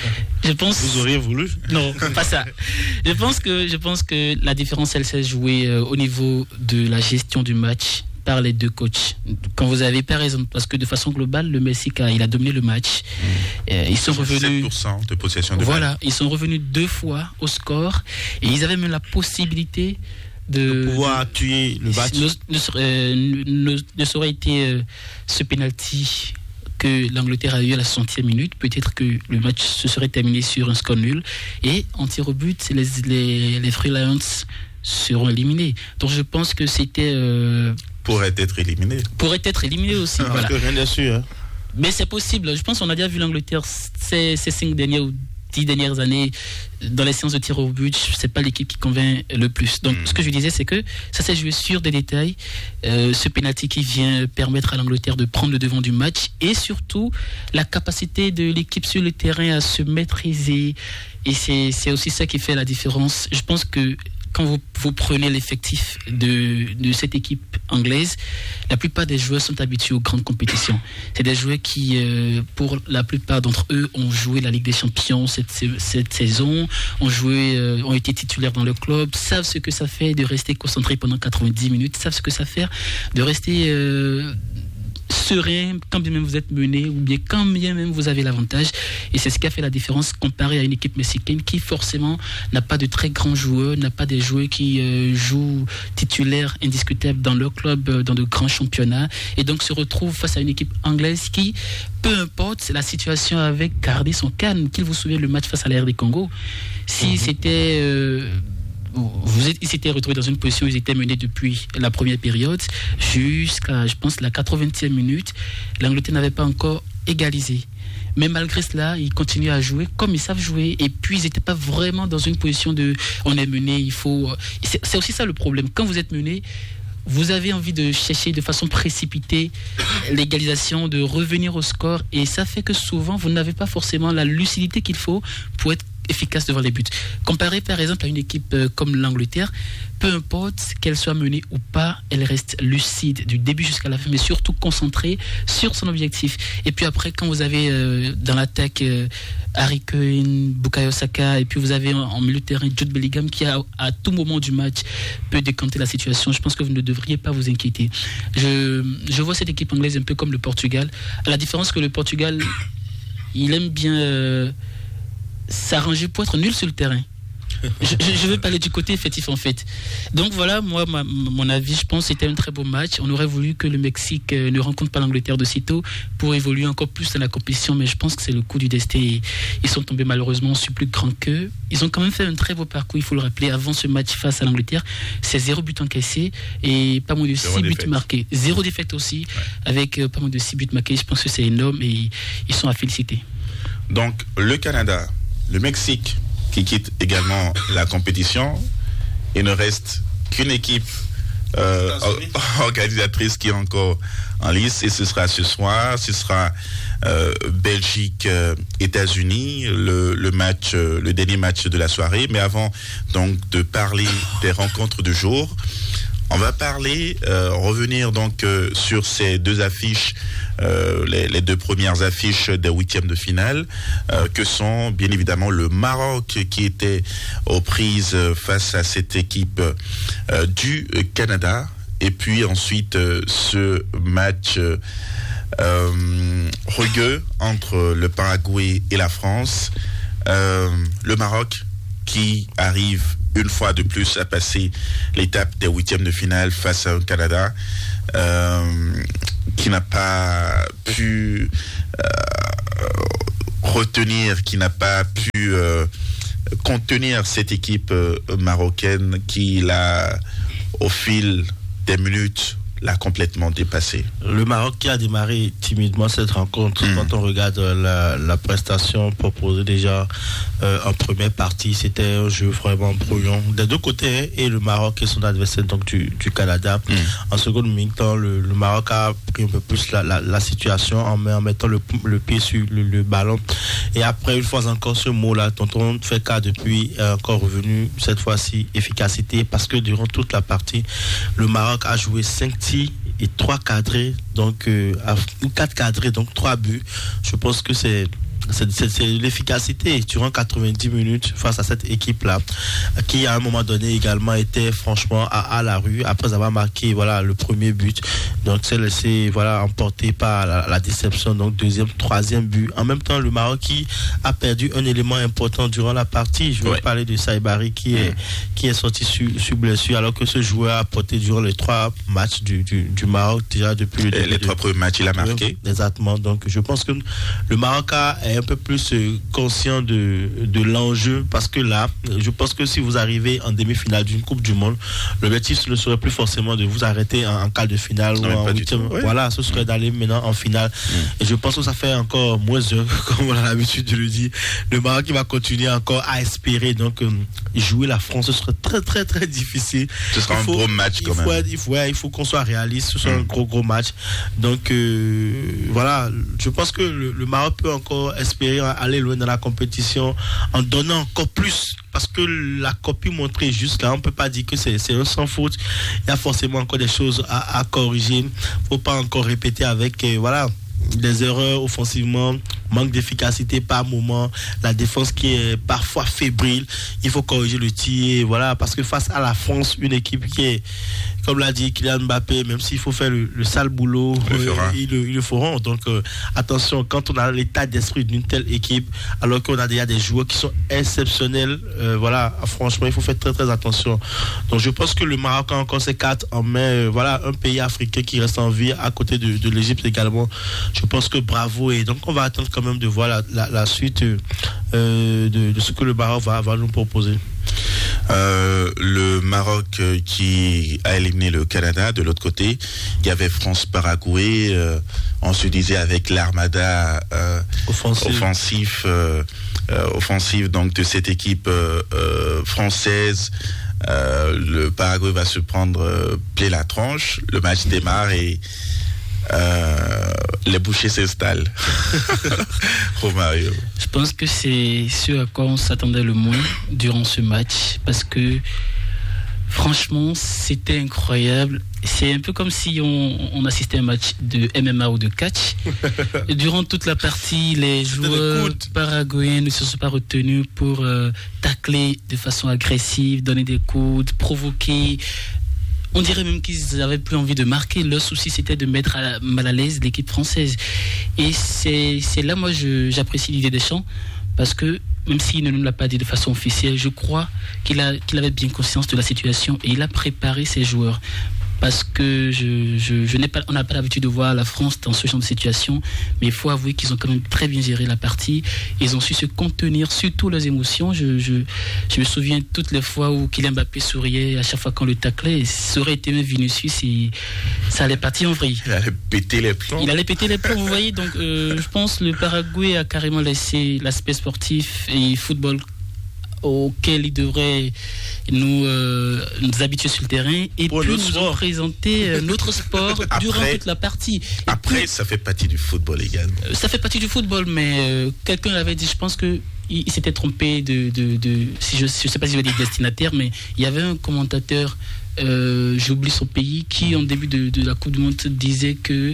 Je pense Vous auriez voulu? Non, pas ça. Je pense que, je pense que la différence, elle s'est jouée euh, au niveau de la gestion du match par les deux coachs. Quand vous avez par exemple, parce que de façon globale, le Mexique a, il a dominé le match. Mmh. Euh, ils sont revenus. sept pour cent de possession de Voilà, balle. Ils sont revenus deux fois au score et ils avaient même la possibilité de, de pouvoir de, tuer le match. Ne, ne, serait, ne, ne serait été euh, ce penalty que l'Angleterre a eu à la soixantième minute, peut-être que le match se serait terminé sur un score nul. Et en tir au but, les, les, les Free Lions seront éliminés. Donc je pense que c'était... Euh, pourrait être éliminé. Pourrait être éliminé aussi. Ah, voilà. Rien n'est sûr. Hein. Mais c'est possible. Je pense qu'on a déjà vu l'Angleterre ces, ces cinq dernières ou dix dernières années dans les séances de tir au but. C'est pas l'équipe qui convainc le plus. Donc, mmh. ce que je disais, c'est que ça s'est joué sur des détails. Euh, ce penalty qui vient permettre à l'Angleterre de prendre le devant du match et surtout la capacité de l'équipe sur le terrain à se maîtriser. Et c'est, c'est aussi ça qui fait la différence. Je pense que quand vous, vous prenez l'effectif de, de cette équipe anglaise, la plupart des joueurs sont habitués aux grandes compétitions. C'est des joueurs qui, euh, pour la plupart d'entre eux, ont joué la Ligue des Champions cette, cette saison, ont, joué, euh, ont été titulaires dans le club, savent ce que ça fait de rester concentré pendant quatre-vingt-dix minutes, savent ce que ça fait de rester... Euh, serein quand bien même vous êtes mené ou bien quand bien même vous avez l'avantage, et c'est ce qui a fait la différence comparé à une équipe mexicaine qui forcément n'a pas de très grands joueurs, n'a pas des joueurs qui euh, jouent titulaires indiscutables dans leur club, euh, dans de grands championnats, et donc se retrouve face à une équipe anglaise qui, peu importe la situation, avait gardé son calme. Qu'il vous souvienne le match face à la R D Congo, si mmh. c'était euh, Vous êtes, ils s'étaient retrouvés dans une position où ils étaient menés depuis la première période jusqu'à, je pense, la quatre-vingtième minute. L'Angleterre n'avait pas encore égalisé. Mais malgré cela, ils continuent à jouer comme ils savent jouer. Et puis, ils n'étaient pas vraiment dans une position de « on est mené, il faut… » c'est, c'est aussi ça le problème. Quand vous êtes mené, vous avez envie de chercher de façon précipitée l'égalisation, de revenir au score. Et ça fait que souvent, vous n'avez pas forcément la lucidité qu'il faut pour être efficace devant les buts. Comparé par exemple à une équipe euh, comme l'Angleterre, peu importe qu'elle soit menée ou pas, elle reste lucide du début jusqu'à la fin, mais surtout concentrée sur son objectif. Et puis après, quand vous avez euh, dans l'attaque euh, Harry Kane, Bukayo Saka, et puis vous avez en, en milieu de terrain Jude Bellingham qui a, à tout moment du match peut décanter la situation, je pense que vous ne devriez pas vous inquiéter. Je, je vois cette équipe anglaise un peu comme le Portugal, à la différence que le Portugal, il aime bien euh, s'arranger pour être nul sur le terrain. Je, je veux parler du côté effectif en fait. Donc voilà, moi, ma, mon avis, je pense que c'était un très beau match. On aurait voulu que le Mexique ne rencontre pas l'Angleterre de sitôt pour évoluer encore plus dans la compétition, mais je pense que c'est le coup du destin. Ils sont tombés malheureusement sur plus grand qu'eux. Ils ont quand même fait un très beau parcours, il faut le rappeler, avant ce match face à l'Angleterre. C'est zéro but encaissé et pas moins de six buts marqués. Zéro défaite aussi, ouais. Avec euh, pas moins de six buts marqués. Je pense que c'est énorme et ils sont à féliciter. Donc le Canada, le Mexique qui quitte également la compétition. Il ne reste qu'une équipe euh, organisatrice qui est encore en lice et ce sera ce soir. Ce sera euh, Belgique, euh, États-Unis, le, le match, euh, le dernier match de la soirée. Mais avant donc de parler des rencontres du jour, On va parler, euh, revenir donc euh, sur ces deux affiches, euh, les, les deux premières affiches des huitièmes de finale, euh, que sont bien évidemment le Maroc qui était aux prises face à cette équipe euh, du Canada, et puis ensuite euh, ce match euh, euh, rugueux entre le Paraguay et la France. Euh, le Maroc qui arrive une fois de plus à passer l'étape des huitièmes de finale face à un Canada euh, qui n'a pas pu euh, retenir, qui n'a pas pu euh, contenir cette équipe euh, marocaine qui l'a, au fil des minutes, l'a complètement dépassé. Le Maroc qui a démarré timidement cette rencontre, mmh. quand on regarde la, la prestation proposée déjà euh, en première partie, c'était un jeu vraiment brouillon des deux côtés, et le Maroc et son adversaire donc du, du Canada. Mmh. En seconde mi-temps, le, le Maroc a pris un peu plus la, la, la situation en, en mettant le, le pied sur le, le ballon. Et après, une fois encore, ce mot-là, dont on fait cas depuis, est encore revenu, cette fois-ci, efficacité, parce que durant toute la partie, le Maroc a joué cinq tirs et trois cadrés, donc euh, quatre cadrés, donc trois buts. Je pense que c'est C'est, c'est, c'est l'efficacité durant quatre-vingt-dix minutes face à cette équipe-là, qui à un moment donné également était franchement à, à la rue après avoir marqué voilà le premier but. Donc s'est laissé voilà emporté par la, la déception. Donc deuxième, troisième but. En même temps, le Maroc qui a perdu un élément important durant la partie. Je vais ouais. parler de Saibari qui est qui est sorti sur, sur blessure, alors que ce joueur a apporté durant les trois matchs du, du, du Maroc déjà depuis le début. Les trois premiers matchs, il a marqué. Exactement. Donc je pense que le Maroc a un peu plus conscient de, de l'enjeu, parce que là, je pense que si vous arrivez en demi-finale d'une Coupe du Monde, l'objectif ne serait plus forcément de vous arrêter en, en quart de finale non, ou en huitième. Oui. Voilà, ce serait d'aller maintenant en finale. Mm. Et je pense que ça fait encore moins heures, comme on a l'habitude de le dire. Le Maroc qui va continuer encore à espérer donc euh, jouer la France, ce serait très très très difficile. Ce sera faut, un gros match quand il faut, même. Il faut, ouais, il faut qu'on soit réaliste, ce sera mm. un gros gros match. Donc euh, voilà, je pense que le, le Maroc peut encore espérer aller loin dans la compétition en donnant encore plus, parce que la copie montrée juste là, on peut pas dire que c'est, c'est un sans faute. Il y a forcément encore des choses à, à corriger. Faut pas encore répéter avec euh, voilà des erreurs offensivement, manque d'efficacité par moment, la défense qui est parfois fébrile. Il faut corriger le tir, voilà, parce que face à la France, une équipe qui est, comme l'a dit Kylian Mbappé, même s'il faut faire le, le sale boulot, euh, ils, le, ils le feront. Donc euh, attention, quand on a l'état d'esprit d'une telle équipe, alors qu'on a déjà des joueurs qui sont exceptionnels, euh, voilà, franchement, il faut faire très très attention. Donc je pense que le Maroc a encore ses cartes en main. Euh, voilà, un pays africain qui reste en vie à côté de, de l'Égypte également. Je pense que bravo, et donc on va attendre quand même de voir la, la, la suite euh, de, de ce que le Maroc va, va nous proposer. Euh, le Maroc euh, qui a éliminé le Canada. De l'autre côté, il y avait France-Paraguay. Euh, on se disait avec l'armada euh, offensif, offensif, euh, euh, offensif donc de cette équipe euh, euh, française. Euh, le Paraguay va se prendre euh, plein la tronche. Le match démarre et Euh, les bouchées s'installent. Romario. Je pense que c'est ce à quoi on s'attendait le moins durant ce match, parce que franchement c'était incroyable. C'est un peu comme si on, on assistait à un match de M M A ou de catch. Durant toute la partie, les joueurs paraguayens ne se sont pas retenus pour euh, tacler de façon agressive, donner des coudes, provoquer. On dirait même qu'ils n'avaient plus envie de marquer. Leur souci, c'était de mettre à, mal à l'aise l'équipe française. Et c'est, c'est là, moi, je, j'apprécie l'idée Deschamps, parce que même s'il ne nous l'a pas dit de façon officielle, je crois qu'il, a, qu'il avait bien conscience de la situation et il a préparé ses joueurs. Parce que je, je, je n'ai pas, on n'a pas l'habitude de voir la France dans ce genre de situation, mais il faut avouer qu'ils ont quand même très bien géré la partie. Ils ont su se contenir, surtout leurs émotions. Je, je, je me souviens toutes les fois où Kylian Mbappé souriait à chaque fois qu'on le taclait. Ça aurait été même Vinicius, et ça allait partir en vrille. Il allait péter les plombs. Il allait péter les plombs, vous voyez. Donc, euh, je pense que le Paraguay a carrément laissé l'aspect sportif et football auquel il devrait nous, euh, nous habituer sur le terrain et pour puis nous sport. présenter euh, notre sport après, durant toute la partie. Et après, puis, ça fait partie du football également. Ça fait partie du football, mais euh, quelqu'un l'avait dit, je pense que il, il s'était trompé de, de, de si je ne sais pas si je vais dire destinataire, mais il y avait un commentateur euh, j'oublie son pays, qui en début de, de la Coupe du Monde disait que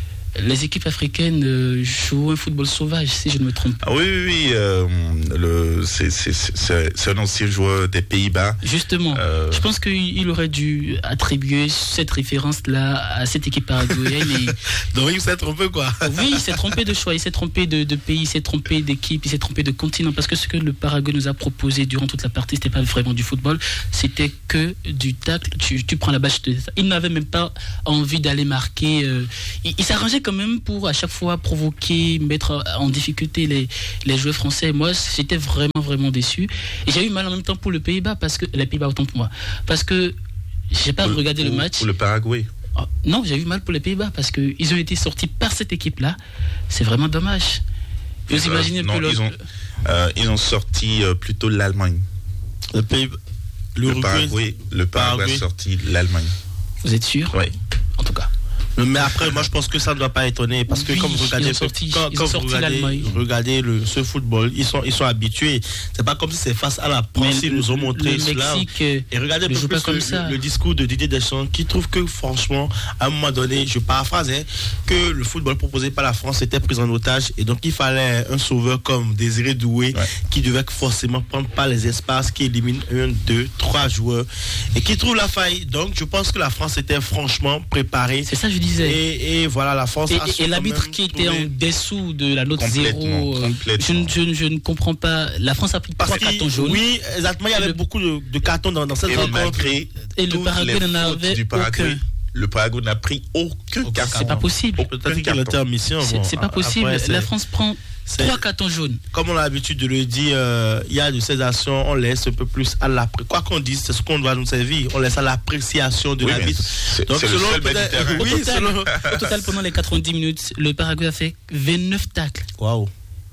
les équipes africaines euh, jouent un football sauvage, si je ne me trompe pas. Ah oui, oui, oui. Euh, le, c'est, c'est, c'est, c'est un ancien joueur des Pays-Bas. Justement, euh... je pense qu'il aurait dû attribuer cette référence-là à cette équipe paraguayenne. Et... Donc il s'est trompé, quoi. Oui, il s'est trompé de choix, il s'est trompé de, de pays, il s'est trompé d'équipe, il s'est trompé de continent. Parce que ce que le Paraguay nous a proposé durant toute la partie, c'était pas vraiment du football, c'était que du tacle. Tu, tu prends la bâche, il n'avait même pas envie d'aller marquer. Euh... Il, il s'arrangeait quand même pour à chaque fois provoquer, mettre en difficulté les, les joueurs français. Moi, j'étais vraiment, vraiment déçu. Et j'ai eu mal en même temps pour le Pays-Bas, parce que les Pays-Bas, autant pour moi. Parce que j'ai pas pour, regardé pour, le match. Pour le Paraguay. Oh, non, j'ai eu mal pour les Pays-Bas, parce qu'ils ont été sortis par cette équipe-là. C'est vraiment dommage. Vous euh, imaginez non, que ils, ont, euh, ils ont sorti euh, plutôt l'Allemagne. Le Pays Le, le Paraguay, le Paraguay, Paraguay a sorti l'Allemagne. Vous êtes sûr? Oui. En tout cas. Mais après, moi, je pense que ça ne doit pas étonner, parce que oui, comme vous regardez, sorti, quand, quand vous regardez, regardez le, ce football, ils sont, ils sont habitués. C'est pas comme si c'est face à la France, ils nous ont montré cela. Et regardez un peu plus le, le, le discours de Didier Deschamps, qui trouve que, franchement, à un moment donné, je paraphrase, hein, que le football proposé par la France était pris en otage, et donc il fallait un sauveur comme Désiré Doué, ouais. qui devait forcément prendre par les espaces, qui élimine un, deux, trois joueurs, et qui trouve la faille. Donc, je pense que la France était franchement préparée. C'est ça, je disais. Et, et voilà, la France et, a et l'arbitre qui était en dessous de la note zéro, euh, je, je, je ne comprends pas. La France a pris trois cartons jaunes. Oui, exactement. Il y avait le, beaucoup de, de cartons dans, dans cette et rencontre. Et le Paraguay n'en avait aucun. Le Paraguay n'a pris aucun carton. C'est pas possible. Peut-être qu'il était en mission. C'est, bon, c'est pas possible. Après, c'est... La France prend c'est... trois cartons jaunes. Comme on a l'habitude de le dire, euh, il y a de ces actions, on laisse un peu plus à l'appréciation. Quoi qu'on dise, c'est ce qu'on doit nous servir. On laisse à l'appréciation de oui, l'arbitre. C'est, Donc, c'est selon le seul peut-être... oui, au, total, selon... au total, pendant les quatre-vingt-dix minutes, le Paraguay a fait vingt-neuf tacles. Waouh!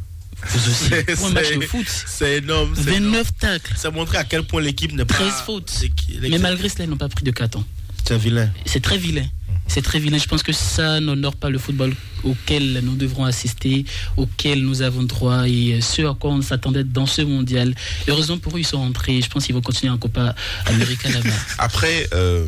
Vous aussi, c'est, pour un match de foot. C'est énorme. C'est vingt-neuf énorme. tacles. Ça montre à quel point l'équipe n'est pas. treize fautes. Mais malgré cela, ils n'ont pas pris de carton. C'est vilain. C'est très vilain. C'est très vilain. Je pense que ça n'honore pas le football auquel nous devrons assister, auquel nous avons droit et ce à quoi on s'attendait dans ce mondial. Heureusement pour eux, ils sont rentrés. Je pense qu'ils vont continuer en Copa América là-bas. Après, euh,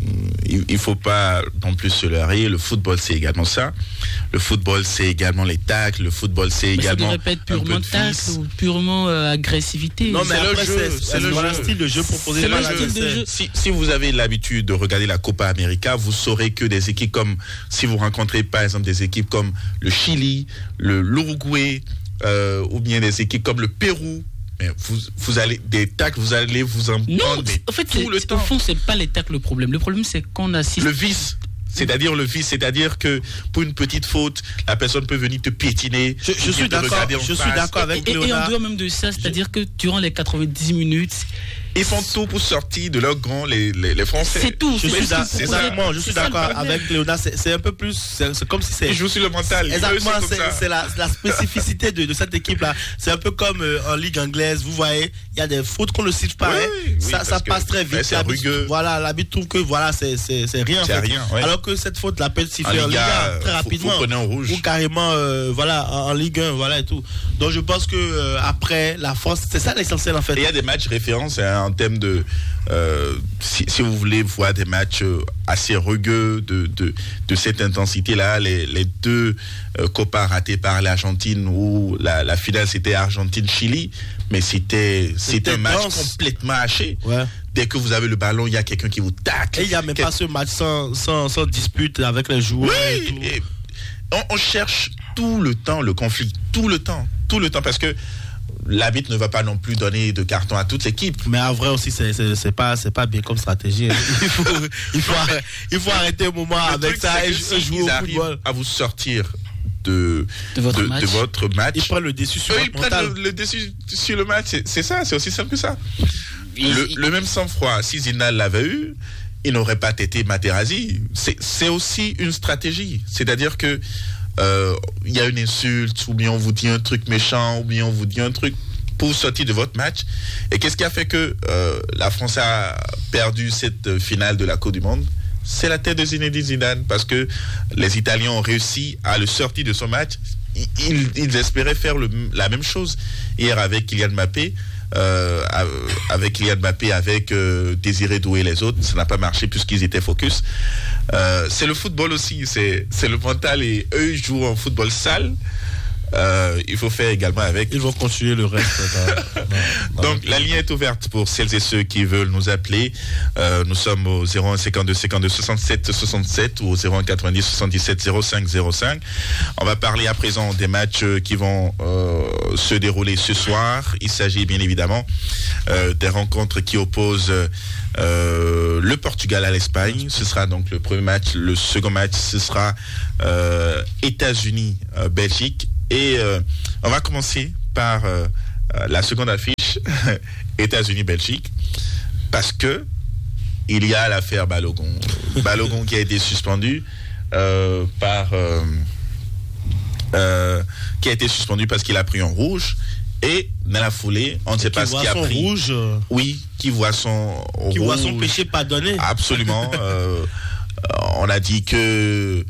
il ne faut pas non plus se leurrer. Le football, c'est également ça. Le football, c'est également les tacles. Le football, c'est mais également. Ça devrait pas être purement tacle ou purement euh, agressivité. Non, mais c'est après, le jeu. C'est, c'est, c'est le, le style de jeu proposé. C'est le style de jeu. Si, si vous avez l'habitude de regarder la Copa América, vous saurez que des équipes comme, si vous rencontrez par exemple des équipes comme le Chili, le, l'Uruguay, euh, ou bien des équipes comme le Pérou, mais vous, vous allez des tacles, vous allez vous en non, prendre en fait, tout le temps. Au fond, c'est pas les tacles le problème. Le problème, c'est qu'on assiste. Le vice. C'est-à-dire le vice, c'est-à-dire que pour une petite faute, la personne peut venir te piétiner. Je, je suis d'accord. Je suis d'accord avec et, Léonard. Et en dehors même de ça, c'est-à-dire je... que durant les quatre-vingt-dix minutes, ils font tout pour sortir de leur grand les, les, les Français. C'est tout. Je suis, da- c'est exactement, je suis d'accord avec Léonard. C'est, c'est un peu plus. C'est, c'est comme si c'est. Ils jouent sur le mental. Exactement. C'est, c'est la, la spécificité de, de cette équipe-là. C'est un peu comme euh, en Ligue anglaise. Vous voyez, il y a des fautes qu'on ne cite pas. Oui, hein. oui, ça ça passe très vite. C'est rugueux. Voilà, l'arbitre trouve que voilà, c'est, c'est, c'est rien. C'est en fait. rien. Ouais. Alors que cette faute, la peut siffler en Ligue un très rapidement. Faut, faut en rouge. Ou carrément, euh, voilà, en, en Ligue un, voilà et tout. Donc je pense que euh, après la France, c'est ça l'essentiel en fait. Il y a des matchs références hein, en termes de. Euh, si, si vous voulez voir des matchs assez rugueux de, de, de cette intensité-là, les, les deux euh, Copas ratés par l'Argentine où la, la finale c'était Argentine-Chili, mais c'était, c'était, c'était un match dense. Complètement haché. Ouais. Dès que vous avez le ballon, il y a quelqu'un qui vous tacle. Et il n'y a même Quel... pas ce match sans, sans, sans dispute avec les joueurs. Oui, et tout. Et on, on cherche tout le temps le conflit, tout le temps, tout le temps, parce que l'arbitre ne va pas non plus donner de carton à toute l'équipe. Mais en vrai aussi, c'est, c'est, c'est, pas, c'est pas bien comme stratégie. il, faut, il, faut arrêter, il faut arrêter un moment le avec ça et si jouer au football. À vous sortir de, de, votre, de, match. de votre match. Ils prennent le dessus sur Eux, votre ils prennent mental. le, le dessus sur le match. C'est, c'est ça, c'est aussi simple que ça. Il, le, il... le même sang-froid, si Zidane l'avait eu, il n'aurait pas été Materazzi. C'est, c'est aussi une stratégie. C'est-à-dire que il euh, y a une insulte, ou bien on vous dit un truc méchant, ou bien on vous dit un truc pour sortir de votre match. Et qu'est-ce qui a fait que euh, la France a perdu cette finale de la Coupe du Monde? C'est la tête de Zinedine Zidane, parce que les Italiens ont réussi à le sortir de son match. Ils, ils espéraient faire le, la même chose hier avec Kylian Mbappé. euh, avec Kylian Mbappé, avec euh, Désiré Doué et les autres. Ça n'a pas marché puisqu'ils étaient focus. Euh, c'est le football aussi, c'est, c'est le mental et eux ils jouent en football sale. Euh, il faut faire également avec. Ils vont continuer le reste. Dans, dans, dans Donc la ligne est ouverte pour celles et ceux qui veulent nous appeler. Euh, nous sommes au zéro un cinquante-deux cinquante-deux soixante-sept soixante-sept ou au zéro un quatre-vingt-dix soixante-dix-sept zéro cinq zéro cinq. On va parler à présent des matchs qui vont euh, se dérouler ce soir. Il s'agit bien évidemment euh, des rencontres qui opposent euh, le Portugal à l'Espagne. Ce sera donc le premier match. Le second match, ce sera euh, États-Unis-Belgique. Et euh, on va commencer par euh, la seconde affiche, États-Unis-Belgique, parce que il y a l'affaire Balogun. Balogun qui a été suspendu euh, par euh, euh, qui a été suspendu parce qu'il a pris un rouge. Et dans la foulée, on ne sait pas ce qu'il a pris. Rouge. Oui, qui voit son qui rouge. voit son péché pardonné. Absolument. euh, on a dit que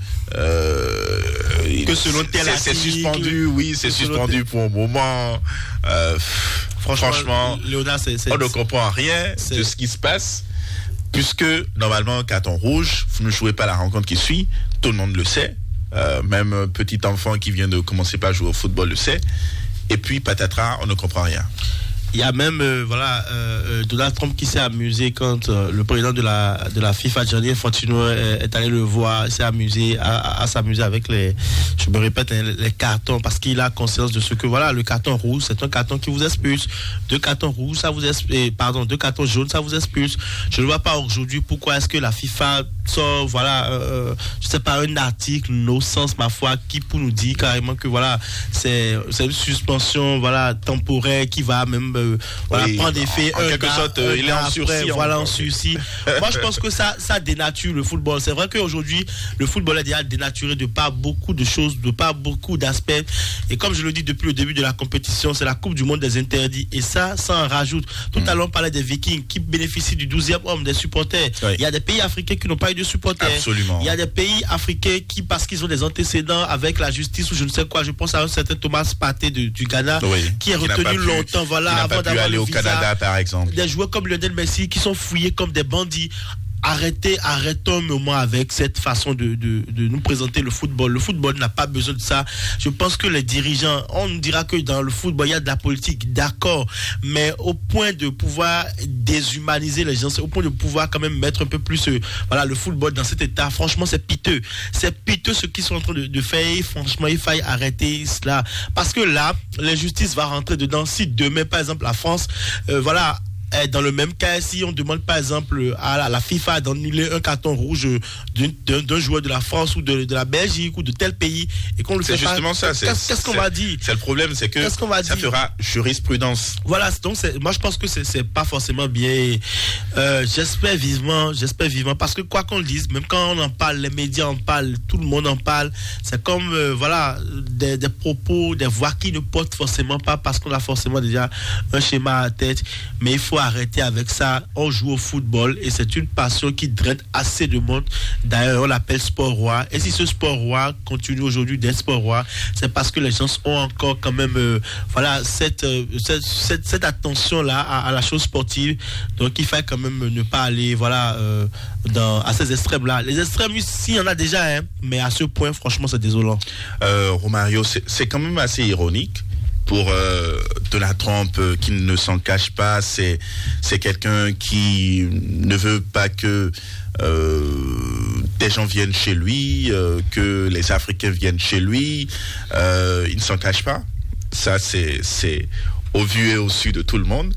euh, que selon tel c'est, c'est suspendu, oui, c'est suspendu pour un moment. Euh, franchement, franchement Léonard, c'est, c'est, on ne comprend rien c'est... de ce qui se passe, puisque normalement, carton rouge, vous ne jouez pas la rencontre qui suit, tout le monde le sait, euh, même un petit enfant qui vient de commencer par jouer au football le sait, et puis patatras, on ne comprend rien. Il y a même euh, voilà euh, Donald Trump qui s'est amusé quand euh, le président de la de la FIFA, Gianni Infantino, est, est allé le voir, s'est amusé à, à, à s'amuser avec les, je me répète, hein, les cartons, parce qu'il a conscience de ce que voilà, le carton rouge, c'est un carton qui vous expulse, deux cartons rouges, ça vous expulse, pardon, deux cartons jaunes, ça vous expulse. Je ne vois pas aujourd'hui pourquoi est-ce que la FIFA sort voilà euh, je sais pas un article no sens ma foi qui pour nous dire carrément que voilà c'est c'est une suspension voilà temporaire qui va même euh, voilà oui, prendre effet en, en quelque gars, sorte euh, il est en sursis, voilà en sursis. Moi je pense que ça ça dénature le football. C'est vrai qu'aujourd'hui le football est déjà dénaturé de pas beaucoup de choses, de pas beaucoup d'aspects, et comme je le dis depuis le début de la compétition, c'est la Coupe du monde des interdits, et ça ça en rajoute. Tout à l'heure on parlait des Vikings qui bénéficient du douzième homme des supporters. Oui. Il y a des pays africains qui n'ont pas eu de supporters. Absolument. Il y a des pays africains qui, parce qu'ils ont des antécédents avec la justice ou je ne sais quoi, je pense à un certain Thomas Partey de, du Ghana, oui, qui est qui retenu pu, longtemps, voilà, qui n'a avant pas pu aller au visa, Canada, par exemple. Des joueurs comme Lionel Messi qui sont fouillés comme des bandits. Arrêtez, arrêtons un moment avec cette façon de, de, de nous présenter le football. Le football n'a pas besoin de ça. Je pense que les dirigeants, on nous dira que dans le football, il y a de la politique, d'accord, mais au point de pouvoir déshumaniser les gens, au point de pouvoir quand même mettre un peu plus euh, voilà, le football dans cet état, franchement, c'est piteux. C'est piteux ce qu'ils sont en train de, de faire. Et franchement, il faille arrêter cela. Parce que là, l'injustice va rentrer dedans. Si demain, par exemple, la France, euh, voilà, dans le même cas, si on demande par exemple à la, la FIFA d'annuler un carton rouge d'un, d'un joueur de la France ou de, de la Belgique ou de tel pays et qu'on le c'est fait justement pas, ça. C'est, qu'est-ce, qu'est-ce qu'on c'est, va dire? C'est le problème, c'est que qu'est-ce qu'on va ça dire? fera jurisprudence. Voilà, donc c'est, moi je pense que c'est, c'est pas forcément bien. Euh, j'espère vivement, j'espère vivement, parce que quoi qu'on le dise, même quand on en parle, les médias en parlent, tout le monde en parle. C'est comme euh, voilà des, des propos, des voix qui ne portent forcément pas parce qu'on a forcément déjà un schéma à tête. Mais il faut arrêter avec ça. On joue au football et c'est une passion qui draine assez de monde. D'ailleurs, on l'appelle sport roi. Et si ce sport roi continue aujourd'hui d'être sport roi, c'est parce que les gens ont encore quand même euh, voilà cette, euh, cette, cette, cette attention là à, à la chose sportive. Donc il faut quand même ne pas aller voilà euh, dans, à ces extrêmes là. Les extrêmes, il y en a déjà, hein, mais à ce point, franchement, c'est désolant. Euh, Romario, c'est, c'est quand même assez ironique. Pour euh, Donald Trump euh, qui ne s'en cache pas, c'est c'est quelqu'un qui ne veut pas que euh, des gens viennent chez lui, euh, que les Africains viennent chez lui. Euh, il ne s'en cache pas. Ça, c'est c'est au vu et au su de tout le monde.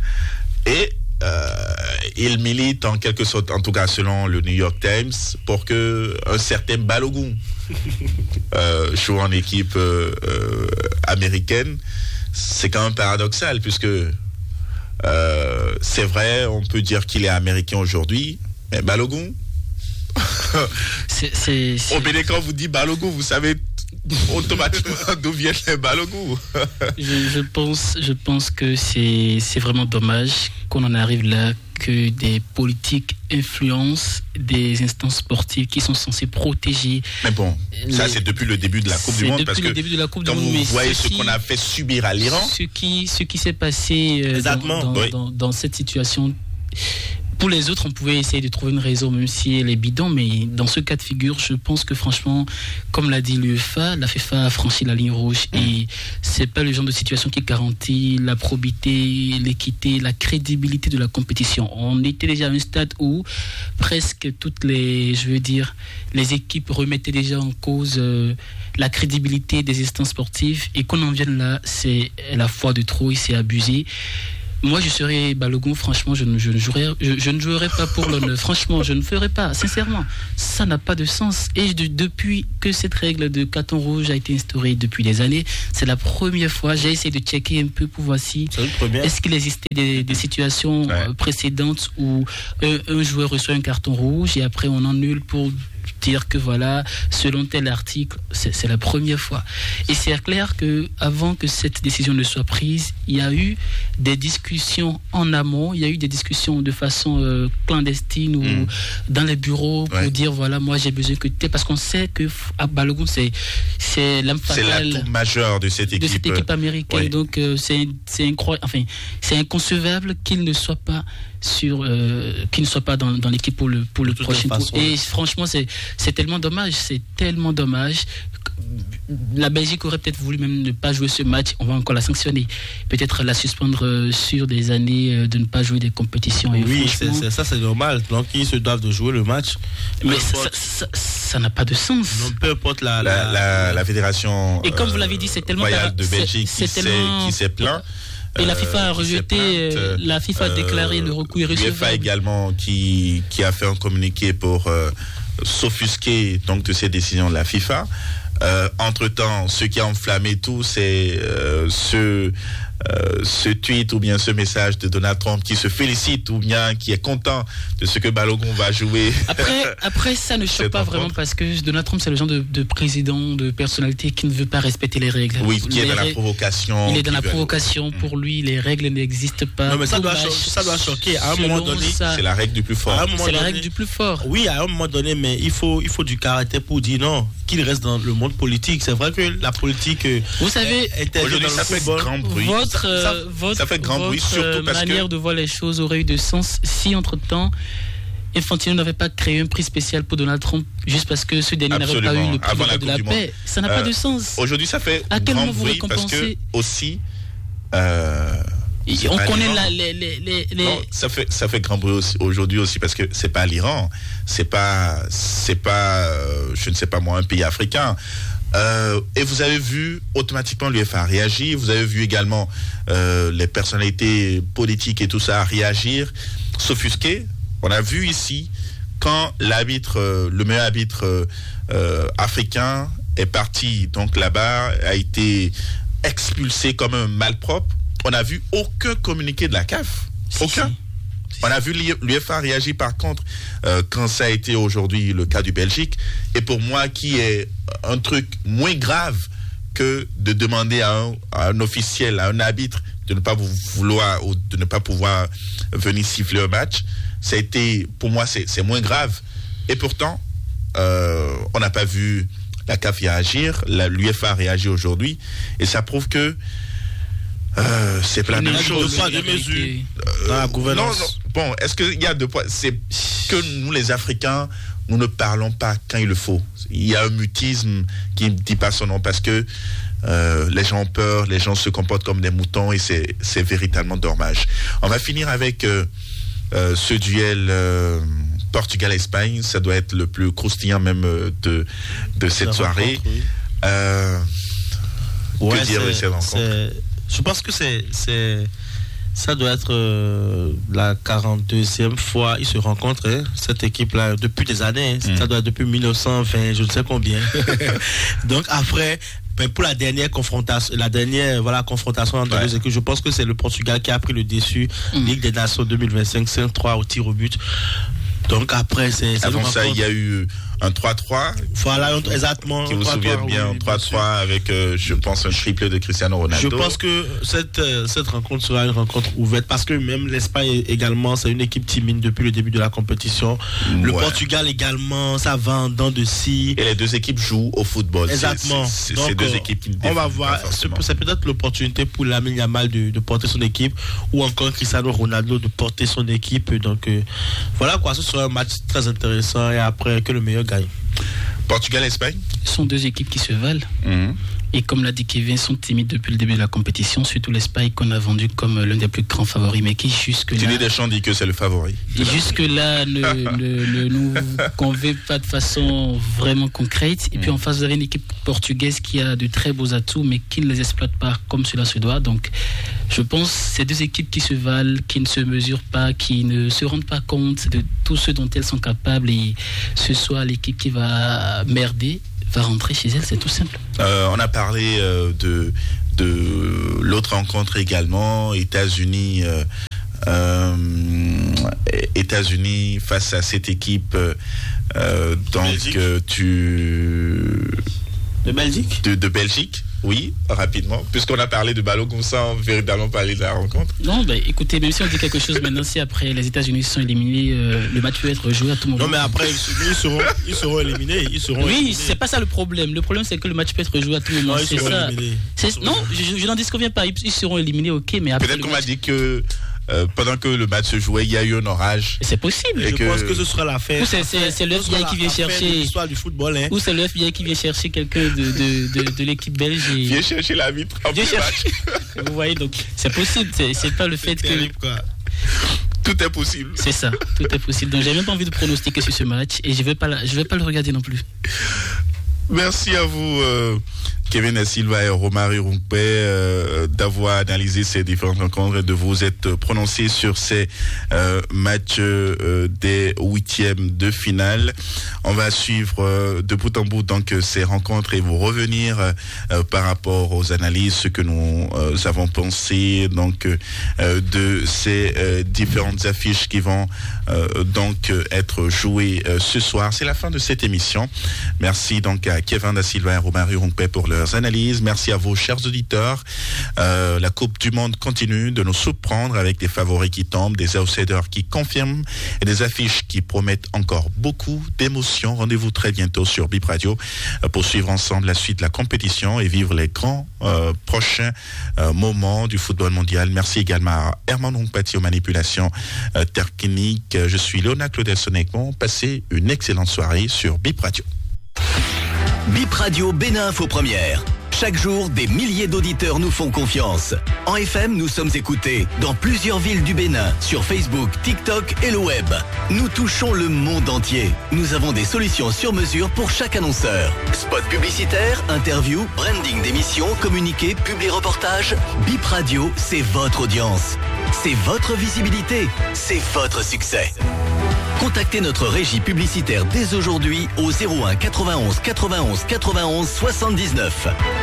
Et euh, il milite en quelque sorte, en tout cas selon le New York Times, pour que un certain Balogun euh, joue en équipe euh, euh, américaine. C'est quand même paradoxal puisque euh, c'est vrai, on peut dire qu'il est américain aujourd'hui, mais Balogun, c'est, c'est, c'est... au Bénin, quand vous dites Balogun, vous savez automatiquement d'où viennent les Balogun. je, je, pense, je pense que c'est, c'est vraiment dommage qu'on en arrive là, que des politiques influencent des instances sportives qui sont censées protéger. Mais bon, les... ça c'est depuis le début de la Coupe c'est du Monde. Depuis parce le que début de la Coupe quand du Monde, vous voyez ce qui, qu'on a fait subir à l'Iran. Ce qui, ce qui s'est passé euh, dans, dans, oui. dans, dans cette situation. Pour les autres, on pouvait essayer de trouver une raison, même si elle est bidon, mais dans ce cas de figure, je pense que franchement, comme l'a dit l'UEFA, la FIFA a franchi la ligne rouge mmh. et c'est pas le genre de situation qui garantit la probité, l'équité, la crédibilité de la compétition. On était déjà à un stade où presque toutes les, je veux dire, les équipes remettaient déjà en cause euh, la crédibilité des instances sportives et qu'on en vienne là, c'est la foi de trop et c'est abusé. Moi, je serais Balogun, franchement, je ne, je ne jouerais, je, je ne jouerais pas pour l'honneur. Franchement, je ne ferais pas, sincèrement. Ça n'a pas de sens. Et de, depuis que cette règle de carton rouge a été instaurée depuis des années, c'est la première fois. J'ai essayé de checker un peu pour voir si est-ce qu'il existait des, des situations ouais. précédentes où un, un joueur reçoit un carton rouge et après on annule pour dire que voilà, selon tel article, c'est, c'est la première fois. Et c'est clair que avant que cette décision ne soit prise, il y a eu des discussions en amont, il y a eu des discussions de façon euh, clandestine ou mmh. dans les bureaux pour ouais. dire voilà, moi j'ai besoin que tu parce qu'on sait que à Balogun c'est c'est l'âme fatale, c'est l'atout majeur de cette équipe, de cette équipe américaine. Ouais. Donc euh, c'est c'est incroyable, enfin c'est inconcevable qu'il ne soit pas sur euh, qu'il ne soit pas dans, dans l'équipe pour le pour le prochain tour. Et franchement c'est c'est tellement dommage, c'est tellement dommage. La Belgique aurait peut-être voulu même ne pas jouer ce match. On va encore la sanctionner, peut-être la suspendre sur des années de ne pas jouer des compétitions. Et oui, c'est, c'est, ça c'est normal. Donc ils se doivent de jouer le match. Mais ça, ça, ça, ça n'a pas de sens. Non, peu importe la la, la, la, la fédération. Et comme euh, vous l'avez dit, c'est tellement royale de Belgique c'est, c'est qui, tellement... s'est, qui s'est plaint. Et la FIFA a rejeté, euh, la FIFA a déclaré euh, le recours irrecevable. L'UEFA également qui, qui a fait un communiqué pour euh, s'offusquer donc de ces décisions de la FIFA. Euh, entre-temps, ce qui a enflammé tout, c'est euh, ce, euh, ce tweet ou bien ce message de Donald Trump qui se félicite ou bien qui est content de ce que Balogun va jouer. Après, après ça ne choque pas vraiment parce que Donald Trump, c'est le genre de, de président, de personnalité qui ne veut pas respecter les règles. Oui, qui les est dans règles, la provocation. Il est dans la provocation. Pour lui, les règles n'existent pas. Non, mais ça doit, cho- ça doit choquer. À un moment donné, ça, c'est la règle du plus fort. C'est donné, la règle du plus fort. Oui, à un moment donné, mais il faut, il faut du caractère pour dire non, qu'il reste dans le monde politique. C'est vrai que la politique. Vous savez, aujourd'hui, ça fait grand bruit. Votre, ça, ça, votre, ça fait grand bruit, surtout parce manière que... de voir les choses aurait eu de sens si, entre-temps, Infantino n'avait pas créé un prix spécial pour Donald Trump juste parce que ce dernier Absolument. n'avait pas eu le prix Avant de la, la de la paix. Ça n'a euh, pas de sens. Aujourd'hui, ça fait à quel grand moment vous bruit parce que aussi. Euh, on connaît la, les, les, les, les... Non, ça fait ça fait grand bruit aussi, aujourd'hui aussi parce que c'est pas l'Iran, c'est pas c'est pas euh, je ne sais pas moi un pays africain. Euh, et vous avez vu automatiquement l'UEFA réagir, vous avez vu également euh, les personnalités politiques et tout ça réagir, s'offusquer. On a vu ici quand l'arbitre, euh, le meilleur arbitre euh, africain est parti donc là-bas, a été expulsé comme un malpropre. On n'a vu aucun communiqué de la C A F, si, aucun. Si. On a vu l'UEFA réagir par contre euh, quand ça a été aujourd'hui le cas du Belgique. Et pour moi, qui est un truc moins grave que de demander à un, à un officiel, à un arbitre de ne pas vouloir ou de ne pas pouvoir venir siffler un match, ça a été, pour moi, c'est, c'est moins grave. Et pourtant, euh, on n'a pas vu la C A F réagir, la, l'UEFA a réagi aujourd'hui, et ça prouve que Euh, c'est pas la même chose. Pas de mesure euh, dans la gouvernance. Non, non. Bon, est-ce qu'il y a deux points? C'est que nous, les Africains, nous ne parlons pas quand il le faut. Il y a un mutisme qui ne dit pas son nom parce que euh, les gens ont peur, les gens se comportent comme des moutons et c'est, c'est véritablement dommage. On va finir avec euh, euh, ce duel euh, Portugal-Espagne. Ça doit être le plus croustillant même de, de cette soirée. Oui. Euh, ouais, que dire de cette rencontre? C'est... Je pense que c'est, c'est, ça doit être euh, la quarante-deuxième fois ils se rencontrent, hein, cette équipe-là, depuis des années. Hein, mmh. Ça doit être depuis mille neuf cent vingt, je ne sais combien. Donc après, ben pour la dernière confrontation, la dernière voilà, confrontation entre ouais. deux équipes, je pense que c'est le Portugal qui a pris le dessus. Mmh. Ligue des Nations deux mille vingt-cinq, cinq trois au tir au but. Donc après, c'est... c'est Avant ça, il y a eu un trois trois. Voilà, exactement. Qui vous souvient bien, oui, trois trois avec, euh, je pense, un triplé de Cristiano Ronaldo. Je pense que cette, euh, cette rencontre sera une rencontre ouverte parce que même l'Espagne également, c'est une équipe timide depuis le début de la compétition. Ouais. Le Portugal également, ça va en dents de scie. Et les deux équipes jouent au football. Exactement. C'est, c'est, c'est deux équipes qui on va voir. C'est, c'est peut-être l'opportunité pour Lamine Yamal de, de porter son équipe ou encore Cristiano Ronaldo de porter son équipe. Donc euh, voilà quoi, ce sera un match très intéressant et après que le meilleur gagne. Portugal-Espagne. Ce sont deux équipes qui se valent. Mmh. Et comme l'a dit Kevin, sont timides depuis le début de la compétition, surtout l'Espagne qu'on a vendu comme l'un des plus grands favoris, mais qui jusque-là... Didier Deschamps dit que c'est le favori. Jusque-là ne, ne, ne nous convainc pas de façon vraiment concrète. Et puis en face, vous avez une équipe portugaise qui a de très beaux atouts, mais qui ne les exploite pas comme cela se doit. Donc je pense que c'est deux équipes qui se valent, qui ne se mesurent pas, qui ne se rendent pas compte de tout ce dont elles sont capables. Et ce soit l'équipe qui va merder, va rentrer chez elle, c'est tout simple. Euh, on a parlé euh, de, de l'autre rencontre également, États-Unis, euh, euh, États-Unis face à cette équipe. Euh, donc euh, tu de Belgique. De, de Belgique. Oui, rapidement, puisqu'on a parlé de ballon comme ça, on véritablement parler de la rencontre. Non, bah, écoutez, même si on dit quelque chose maintenant, si après les États-Unis sont éliminés, euh, le match peut être joué à tout moment. Non, mais après, ils seront, ils seront éliminés. Ils seront oui, éliminés. C'est pas ça le problème. Le problème, c'est que le match peut être joué à tout moment. Non, c'est ça. C'est, non, je, je n'en disconviens pas. Ils seront éliminés, ok, mais après. Peut-être qu'on match... m'a dit que. Euh, pendant que le match se jouait, il y a eu un orage. C'est possible. Je que... pense que ce sera la fête. Ou c'est, c'est, c'est le F B I qui vient chercher. L'histoire du football, hein. Ou c'est le F B I qui vient chercher quelqu'un de, de, de, de l'équipe belge. Et... Vient chercher la vitre. Vient chercher. Vous voyez, donc c'est possible. C'est, c'est pas le fait c'est que. Terrible, quoi. Tout est possible. C'est ça. Tout est possible. Donc j'ai même pas envie de pronostiquer sur ce match et je vais pas, la, je vais pas le regarder non plus. Merci à vous, euh, Kevin Da Silva et Romary Runkpe, euh, d'avoir analysé ces différentes rencontres et de vous être prononcés sur ces euh, matchs euh, des huitièmes de finale. On va suivre euh, de bout en bout donc ces rencontres et vous revenir euh, par rapport aux analyses, ce que nous euh, avons pensé donc euh, de ces euh, différentes affiches qui vont euh, donc être jouées euh, ce soir. C'est la fin de cette émission. Merci donc à Kevin Da Silva et Romary Runkpe pour leurs analyses. Merci à vous, chers auditeurs. Euh, la Coupe du Monde continue de nous surprendre avec des favoris qui tombent, des outsiders qui confirment et des affiches qui promettent encore beaucoup d'émotions. Rendez-vous très bientôt sur Bip Radio euh, pour suivre ensemble la suite de la compétition et vivre les grands euh, prochains euh, moments du football mondial. Merci également à Herman Runkpati aux manipulations euh, techniques. Je suis Léonard Claudel Sonneckmont. Passez une excellente soirée sur Bip Radio. Bip Radio Bénin Info Première. Chaque jour, des milliers d'auditeurs nous font confiance. En F M, nous sommes écoutés dans plusieurs villes du Bénin, sur Facebook, TikTok et le web. Nous touchons le monde entier. Nous avons des solutions sur mesure pour chaque annonceur. Spot publicitaire, interview, branding d'émissions, communiqué, publi-reportage. Bip Radio, c'est votre audience. C'est votre visibilité. C'est votre succès. Contactez notre régie publicitaire dès aujourd'hui au zéro un quatre-vingt-onze quatre-vingt-onze quatre-vingt-onze soixante-dix-neuf.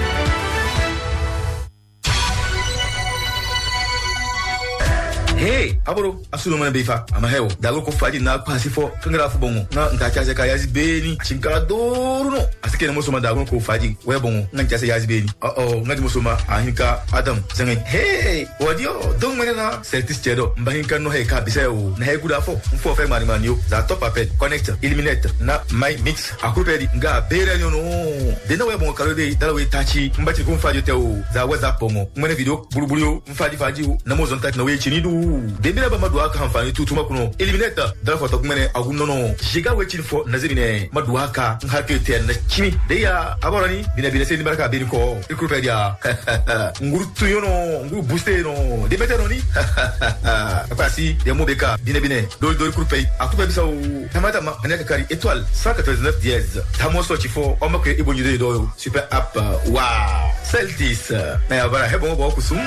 Hey, aboro, asulo mana befa, ama heo, dago ko faji na pasi fo, fingra fu bongo, na nta kase ka yazi beni, chinkala doru no, asike na musoma dago ko faji, we bongo, na kase yazi beni. Oh oh, ngati musoma ahinka Adam, zangai. Hey, wadio, dong mana na, seltis chedo, mbahinka no he ka biseo, na he kuda fo, mfo fe mani mani yo, za top apel, connect, eliminate, na my mix, akupedi, nga bere yo no. Dena we bongo kalode, dala we tachi, mbati ko faji teo, za WhatsApp bongo, mwene video, bulu bulu yo, mfaji faji yo, na mozon tak na we chinidu. Debila ba madua ka hanfani tutuma kuno eliminate da fa to kumene agunno no jiga wechin fo nazibine madua ka ngake ten na kimi de ya aborani bina bina se baraka be ko ikrupedia nguru tuyono nguru booster no de metero ni pasi de mobeka bina bina do do ikrupe akupe bisa o tamata ma anaka kari étoile cent quatre-vingt-dix-neuf dièse tamoso chifo o makwe ibonyu do super app wow Celtis mais abara hebon bo kusum.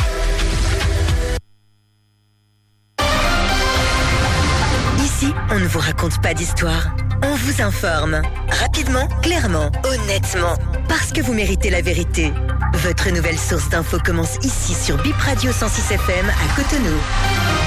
On ne vous raconte pas d'histoire, on vous informe. Rapidement, clairement, honnêtement. Parce que vous méritez la vérité. Votre nouvelle source d'infos commence ici sur Bip Radio cent six F M à Cotonou.